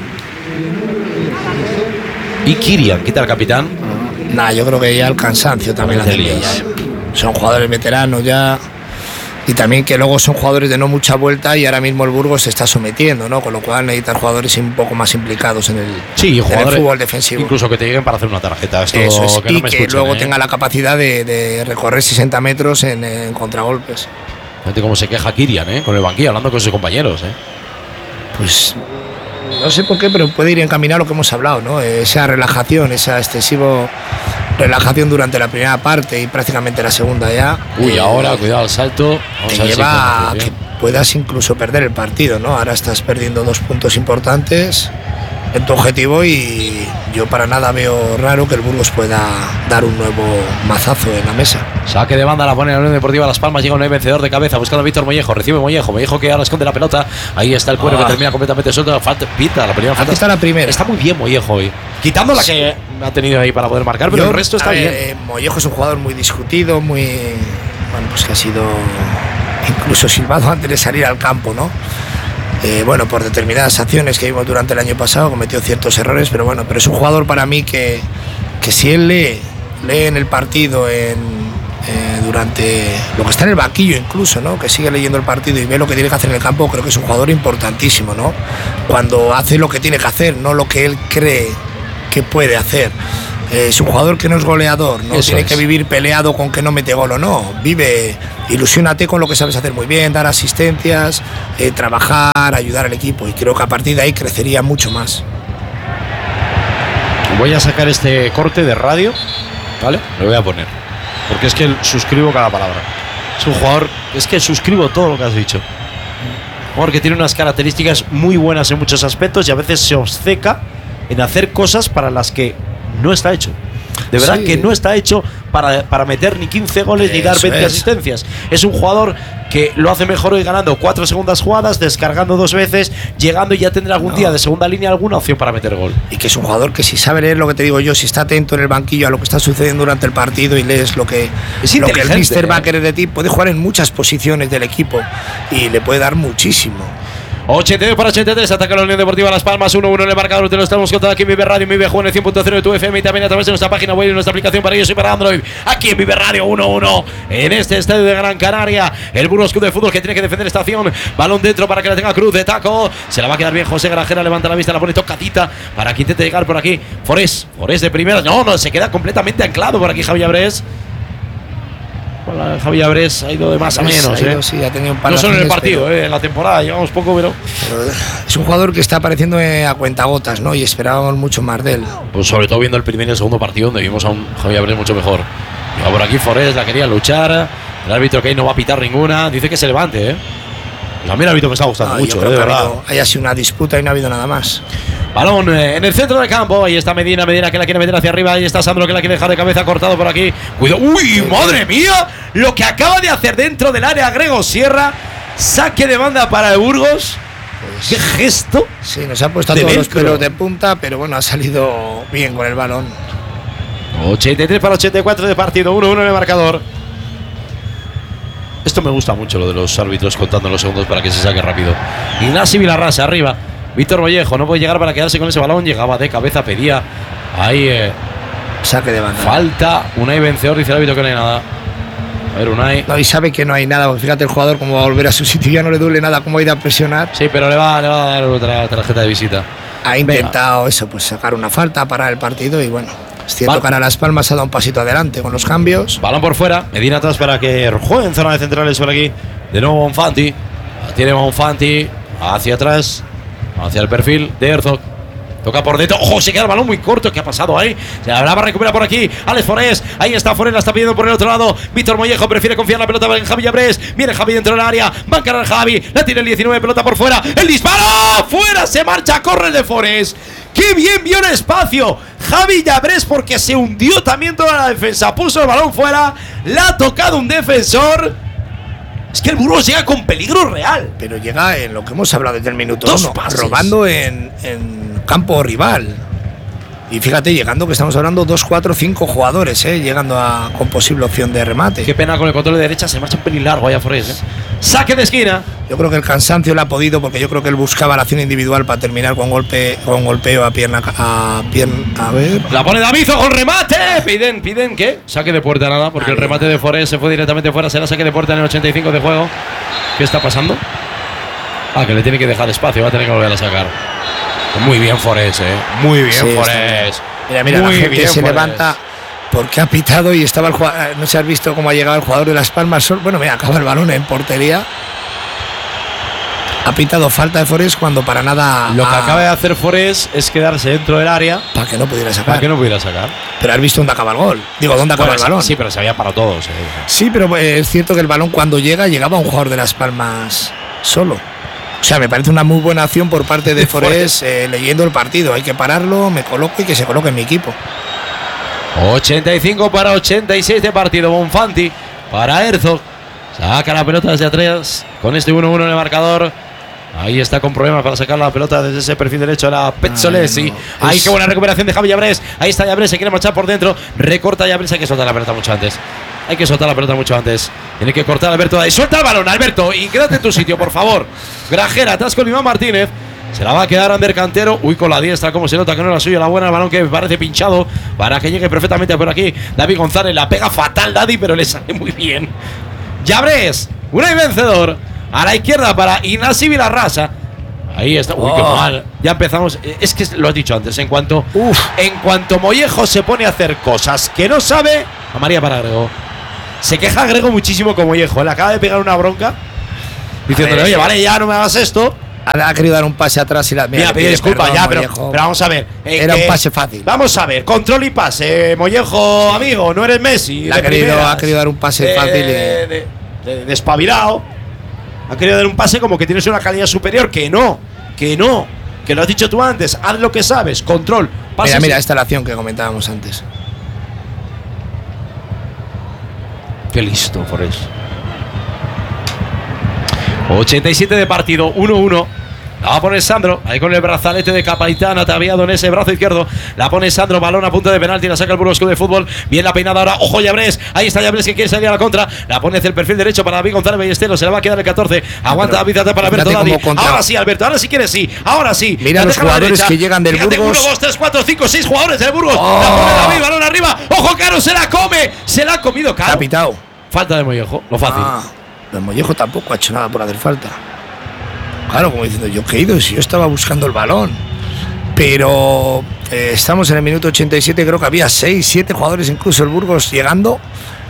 Y Kirian, quita el capitán. Nah, yo creo que ya el cansancio también hace ya, Son jugadores veteranos ya. Y también que luego son jugadores de no mucha vuelta, y ahora mismo el Burgos se está sometiendo, ¿no? Con lo cual necesitan jugadores un poco más implicados en el fútbol defensivo. Incluso que te lleguen para hacer una tarjeta. Esto eso es, que no me escuchen, luego tenga la capacidad de recorrer 60 metros en contragolpes. Fíjate cómo se queja Kirian, con el banquillo, hablando con sus compañeros, Pues no sé por qué, pero puede ir encaminado lo que hemos hablado, ¿no? Esa relajación, esa excesiva relajación durante la primera parte y prácticamente la segunda ya. Uy, ahora, cuidado al salto. Te lleva a que puedas incluso perder el partido, ¿no? Ahora estás perdiendo 2 puntos importantes en tu objetivo, y yo para nada veo raro que el Burgos pueda dar un nuevo mazazo en la mesa. Saque de banda, la pone la Unión Deportiva Las Palmas. Llega un vencedor de cabeza buscando a Víctor Mollejo. Recibe Mollejo que ahora esconde la pelota. Ahí está el cuero que termina completamente suelto. Falta, pita la primera falta. Aquí está la primera. Está muy bien Mollejo hoy. Quitando la que ha tenido ahí para poder marcar, pero el resto está bien. Mollejo es un jugador muy discutido, muy. Bueno, pues que ha sido incluso silbado antes de salir al campo, ¿no? Bueno, por determinadas acciones que vimos durante el año pasado, cometió ciertos errores, pero bueno, pero es un jugador para mí que si él lee en el partido, durante lo que está en el banquillo incluso, ¿no? Que sigue leyendo el partido y ve lo que tiene que hacer en el campo, creo que es un jugador importantísimo, ¿no? Cuando hace lo que tiene que hacer, no lo que él cree que puede hacer. Es un jugador que no es goleador, no tiene que vivir peleado con que no mete gol o no. Vive, ilusiónate con lo que sabes hacer muy bien, dar asistencias, trabajar, ayudar al equipo, y creo que a partir de ahí crecería mucho más. Voy a sacar este corte de radio, ¿vale? Lo voy a poner, porque es que suscribo cada palabra. Es un jugador, es que suscribo todo lo que has dicho. Un jugador que tiene unas características muy buenas en muchos aspectos y a veces se obceca en hacer cosas para las que no está hecho. De verdad que no está hecho para meter ni 15 goles ni dar 20 asistencias. Es un jugador que lo hace mejor hoy ganando 4 segundas jugadas, descargando 2 veces, llegando y ya tendrá algún día de segunda línea alguna opción para meter gol. Y que es un jugador que si sabe leer lo que te digo yo, si está atento en el banquillo a lo que está sucediendo durante el partido y lees lo que el míster va a querer de ti, puede jugar en muchas posiciones del equipo y le puede dar muchísimo. 82 para 83, ataca la Unión Deportiva Las Palmas, 1-1 en el marcador. Te lo estamos contando aquí en Vive Radio, en Vive Juego en el 100.0 de tu FM y también a través de nuestra página web y nuestra aplicación para iOS y para Android. Aquí en Vive Radio, 1-1 en este estadio de Gran Canaria. El Burgos Club de Fútbol que tiene que defender esta acción. Balón dentro para que la tenga Cruz de taco. Se la va a quedar bien José Grajera, levanta la vista, la pone tocadita para que intente llegar por aquí. Forés de primera. No, se queda completamente anclado por aquí Javi Abrés. Javi Abrés ha ido de más a menos. Sí, ha tenido un par no solo en el partido, en la temporada llevamos poco, pero es un jugador que está apareciendo a cuentagotas, ¿no? Y esperábamos mucho más de él. Pues sobre todo viendo el primer y el segundo partido, donde vimos a un Javi Abrés mucho mejor. Y por aquí Forés la quería luchar. El árbitro que ahí no va a pitar ninguna. Dice que se levante, A mí el árbitro me está gustando mucho, de verdad. Haya sido una disputa y no ha habido nada más. Balón en el centro del campo. Ahí está Medina que la quiere meter hacia arriba. Ahí está Sandro que la quiere dejar de cabeza, cortado por aquí. Cuidado. ¡Uy, madre mía! Lo que acaba de hacer dentro del área Grego Sierra. Saque de banda para el Burgos. ¡Qué gesto! Sí, nos ha puesto a todos los pelos de punta, pero bueno, ha salido bien con el balón. 83 para 84 de partido. 1-1 en el marcador. Esto me gusta mucho, lo de los árbitros contando los segundos para que se saque rápido. Ignasi Vilarrasa arriba. Víctor Mollejo no puede llegar para quedarse con ese balón. Llegaba de cabeza, pedía ahí saque de banda. Falta. Unai vencedor, dice el árbitro que no hay nada. A ver, Unai. No, y sabe que no hay nada, porque fíjate el jugador cómo va a volver a su sitio. Ya no le duele nada cómo ha ido a presionar. Sí, pero le va a dar otra tarjeta de visita. Ha intentado pues sacar una falta para el partido y bueno. Es cierto que ahora Las Palmas ha dado un pasito adelante con los cambios. Balón por fuera. Medina atrás para que juegue en zona de centrales por aquí. De nuevo Bonfanti. Tiene Bonfanti hacia atrás. Hacia el perfil de Herzog. Toca por dentro. ¡Ojo! Se queda el balón muy corto. ¿Qué ha pasado ahí? Se la va a recuperar por aquí. Alex Forés. Ahí está Forés. La está pidiendo por el otro lado. Víctor Mollejo prefiere confiar la pelota en Javi Abrés. Viene Javi dentro del área. Va a encarar Javi. La tiene el 19. Pelota por fuera. ¡El disparo! ¡Fuera! Se marcha. Corre el de Forés. ¡Qué bien vio el espacio! Javi Abrés porque se hundió también toda la defensa. Puso el balón fuera. La ha tocado un defensor. Es que el Burgos llega con peligro real. Pero llega en lo que hemos hablado desde el minuto 1, robando en campo rival. Y fíjate, llegando que estamos hablando 2, 4, 5 jugadores, llegando con posible opción de remate. Qué pena con el control de derecha, se marcha un pelín largo allá Forés. Saque de esquina. Yo creo que el cansancio le ha podido, porque yo creo que él buscaba la acción individual para terminar con golpeo a pierna. A ver. La pone Davizo con remate. Piden ¿qué? Saque de puerta nada, porque el remate de Forés se fue directamente fuera. Será saque de puerta en el 85 de juego. ¿Qué está pasando? Que le tiene que dejar espacio, va a tener que volver a sacar. Muy bien Forés, muy bien Forés. Mira, la gente se levanta porque ha pitado y estaba el jugador. No sé, has visto cómo ha llegado el jugador de Las Palmas. Bueno, mira, acaba el balón en portería. Ha pitado falta de Forés cuando para nada. Lo que acaba de hacer Forés es quedarse dentro del área para que no pudiera sacar. Pero has visto dónde acaba el gol. Digo, ¿dónde acaba el balón? Sí, pero se había para todos. Sí, pero es cierto que el balón cuando llegaba un jugador de Las Palmas solo. O sea, me parece una muy buena acción por parte de Forés leyendo el partido. Hay que pararlo, me coloco y que se coloque en mi equipo. 85 para 86 de partido. Bonfanti para Herzog. Saca la pelota desde atrás con este 1-1 en el marcador. Ahí está con problemas para sacar la pelota desde ese perfil derecho a la Pezzolesi. Ahí qué buena recuperación de Javi Llabrés. Ahí está Llabrés, se quiere marchar por dentro. Recorta Llabrés, hay que soltar la pelota mucho antes. Hay que soltar la pelota mucho antes. Tiene que cortar Alberto ahí. Suelta el balón, Alberto, y quédate en tu sitio, por favor. Grajera, atrás con Iván Martínez. Se la va a quedar Ander Cantero. Uy, con la diestra, como se nota que no era suya. La buena, el balón que parece pinchado para que llegue perfectamente por aquí. David González la pega fatal, Daddy, pero le sale muy bien. Llabrés, una y vencedor. A la izquierda para Inasi Vilarrasa. Ahí está. Uy, qué mal. Ya empezamos. Es que lo has dicho antes. En cuanto Mollejo se pone a hacer cosas que no sabe, a María para Grego. Se queja Grego muchísimo con Mollejo. Le acaba de pegar una bronca diciéndole, oye, vale, ya no me hagas esto. Ha querido dar un pase atrás y la mira, pide disculpas ya, pero vamos a ver. Era un pase fácil. Vamos a ver, control y pase. Mollejo, amigo, no eres Messi. Ha querido dar un pase fácil despabilado. Ha querido dar un pase como que tienes una calidad superior. Que no. Que lo has dicho tú antes. Haz lo que sabes. Control. Pase. Mira, esta es la acción que comentábamos antes. Qué listo, Forés. 87 de partido, 1-1. La va a poner Sandro, ahí con el brazalete de capitán ataviado en ese brazo izquierdo. La pone Sandro, balón a punto de penalti, la saca el Burgos Club de Fútbol. Bien la peinada ahora, ojo Llabrés. Ahí está Llabrés que quiere salir a la contra. La pone hacia el perfil derecho para David González Ballestero. Se la va a quedar el 14. Aguanta David para Alberto Daddy. Ahora sí, Alberto, ahora sí quieres, sí. Ahora sí. Mira los jugadores que llegan del Burgos. 1, 2, 3, 4, 5, 6 jugadores del Burgos. La pone David, balón arriba. Ojo, Caro, se la come. Se la ha comido, Caro. Capitao. Falta de Mollejo, lo fácil. El Mollejo tampoco ha hecho nada por hacer falta. Claro, como diciendo, yo que he ido si yo estaba buscando el balón. Pero estamos en el minuto 87, creo que había 6, 7 jugadores incluso el Burgos llegando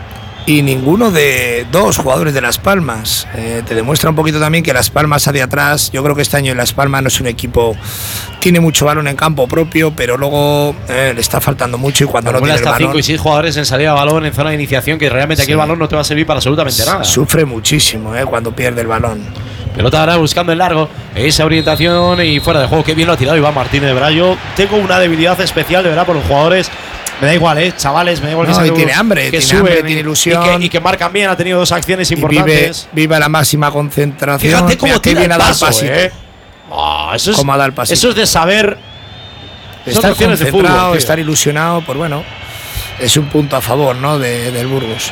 y ninguno de 2 jugadores de Las Palmas. Te demuestra un poquito también que Las Palmas hacia atrás, yo creo que este año Las Palmas no es un equipo, tiene mucho balón en campo propio, pero luego le está faltando mucho y cuando no tiene el balón… 5 y 6 jugadores en salida de balón en zona de iniciación, que realmente aquí el balón no te va a servir para absolutamente nada. Sufre muchísimo cuando pierde el balón. Pelota ahora buscando el largo, esa orientación y fuera de juego. Qué bien lo ha tirado Iván Martínez de Brayo. Tengo una debilidad especial, de verdad, por los jugadores. Me da igual, chavales, me da igual que tiene hambre, que tiene hambre, tiene ilusión. Y que marcan bien, ha tenido 2 acciones importantes. Vive la máxima concentración. Fíjate cómo tira viene el paso, a dar eso es, cómo da el pasito. Eso es de saber estar concentrado, estar ilusionado, pues bueno, es un punto a favor, ¿no? del Burgos.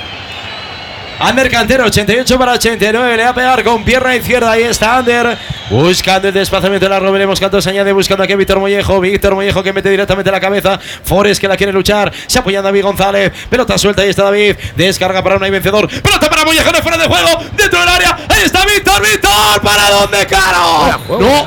Ander Cantero, 88 para 89, le va a pegar con pierna izquierda, ahí está Ander, buscando el desplazamiento de la Robert, veremos cuánto se añade, buscando aquí a Víctor Mollejo que mete directamente la cabeza, Forés que la quiere luchar, se apoya David González, pelota suelta, ahí está David, descarga para una y vencedor, pelota para Mollejo, no fuera de juego, dentro del área, ahí está Víctor, ¿para dónde, Caro?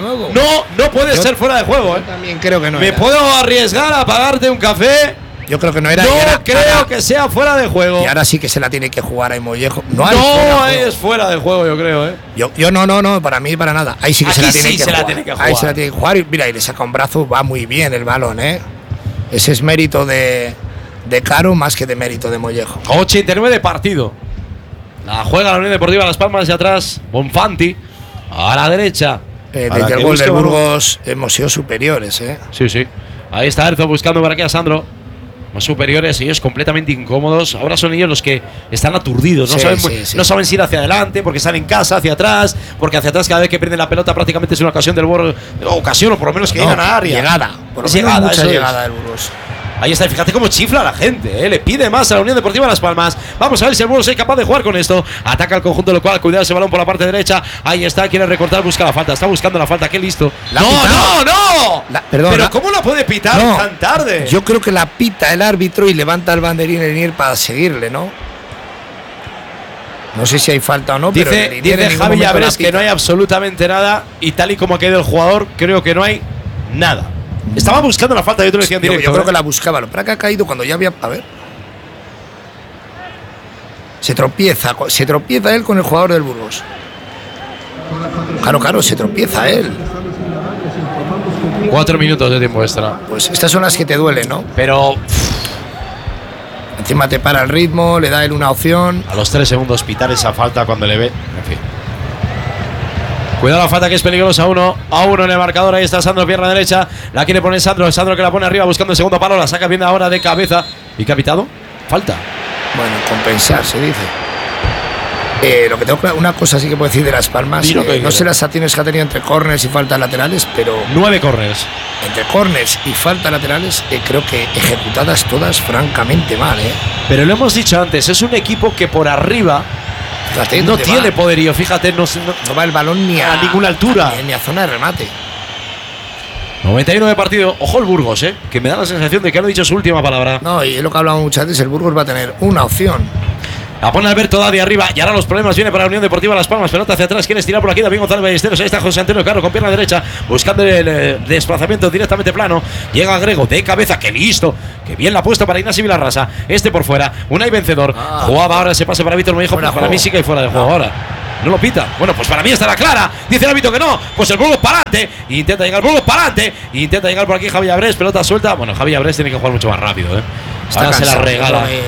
No puede ser fuera de juego, Yo también creo que no. ¿Me puedo arriesgar a pagarte un café? Yo creo que no era. No creo que sea fuera de juego. Y ahora sí que se la tiene que jugar a Mollejo. No es fuera de juego, yo creo, Yo no, para mí para nada. Ahí sí que se la tiene que jugar. Ahí se la tiene que jugar y mira, y le saca un brazo, va muy bien el balón, Ese es mérito de Caro más que de mérito de Mollejo. 89 de partido. La juega la Unión Deportiva Las Palmas hacia atrás. Bonfanti a la derecha. Desde el gol del Burgos hemos sido superiores, Sí. Ahí está Herzog buscando por aquí a Sandro. Más superiores, ellos completamente incómodos. Ahora son ellos los que están aturdidos. No saben si ir hacia adelante, porque están en casa, hacia atrás. Porque hacia atrás, cada vez que pierden la pelota, prácticamente es una ocasión del Burgos. Ocasión, o por lo menos que llegan a área. Llegada. Mucha llegada del Burgos. Ahí está, fíjate cómo chifla la gente, le pide más a la Unión Deportiva Las Palmas. Vamos a ver si el Burgos es capaz de jugar con esto. Ataca el conjunto local, cuidado ese balón por la parte derecha. Ahí está, quiere recortar, busca la falta. Está buscando la falta, qué listo. ¡No! Pero ¿cómo la puede pitar tan tarde? Yo creo que la pita el árbitro y levanta el banderín en ir para seguirle, ¿no? No sé si hay falta o no, dice Javi Llabrés que no hay absolutamente nada. Y tal y como ha caído el jugador, creo que no hay nada. Estaba buscando la falta, yo te lo decía en directo. Yo creo que la buscaba, lo para que ha caído cuando ya había… A ver. Se tropieza él con el jugador del Burgos. Claro, se tropieza él. 4 minutos de tiempo extra. Pues estas son las que te duelen, ¿no? Pero… Encima te para el ritmo, le da él una opción. A los 3 segundos pitar esa falta cuando le ve. En fin. Cuidado la falta que es peligrosa, 1-1 en el marcador. Ahí está Sandro, pierna derecha. La quiere poner Sandro que la pone arriba buscando el segundo palo. La saca bien ahora de cabeza. ¿Y qué ha pitado? Falta. Bueno, compensar, se dice. Lo que tengo claro, una cosa sí que puedo decir de Las Palmas, no sé las acciones que ha tenido entre corners y faltas laterales, pero 9 corners. Entre corners y faltas laterales, creo que ejecutadas todas francamente mal, Pero lo hemos dicho antes, es un equipo que por arriba fíjate, no tiene poderío, fíjate, no va el balón ni a ninguna altura. Ni a zona de remate. 91 de partido. Ojo el Burgos, que me da la sensación de que ha dicho su última palabra. No, y es lo que hablamos muchas veces, el Burgos va a tener una opción. La pone Alberto da de arriba y ahora los problemas vienen para la Unión Deportiva Las Palmas. Pelota hacia atrás, quiere estirar por aquí David González Ballesteros. Ahí está José Antonio Carro con pierna derecha, buscando el desplazamiento directamente plano. Llega Grego de cabeza, que listo, que bien la ha puesto para Ignasi Vilarrasa. Por fuera, Unai vencedor. Jugaba ahora ese pase para Víctor Mollejo, pues para mí sí que hay fuera de juego ahora. No lo pita. Bueno, pues para mí estará clara. Dice el árbitro que no. Pues el Burgos para adelante. Intenta llegar Burgos para adelante. Intenta llegar por aquí Javi Abrés. Pelota suelta. Bueno, Javi Abrés tiene que jugar mucho más rápido, Ahora se la regala.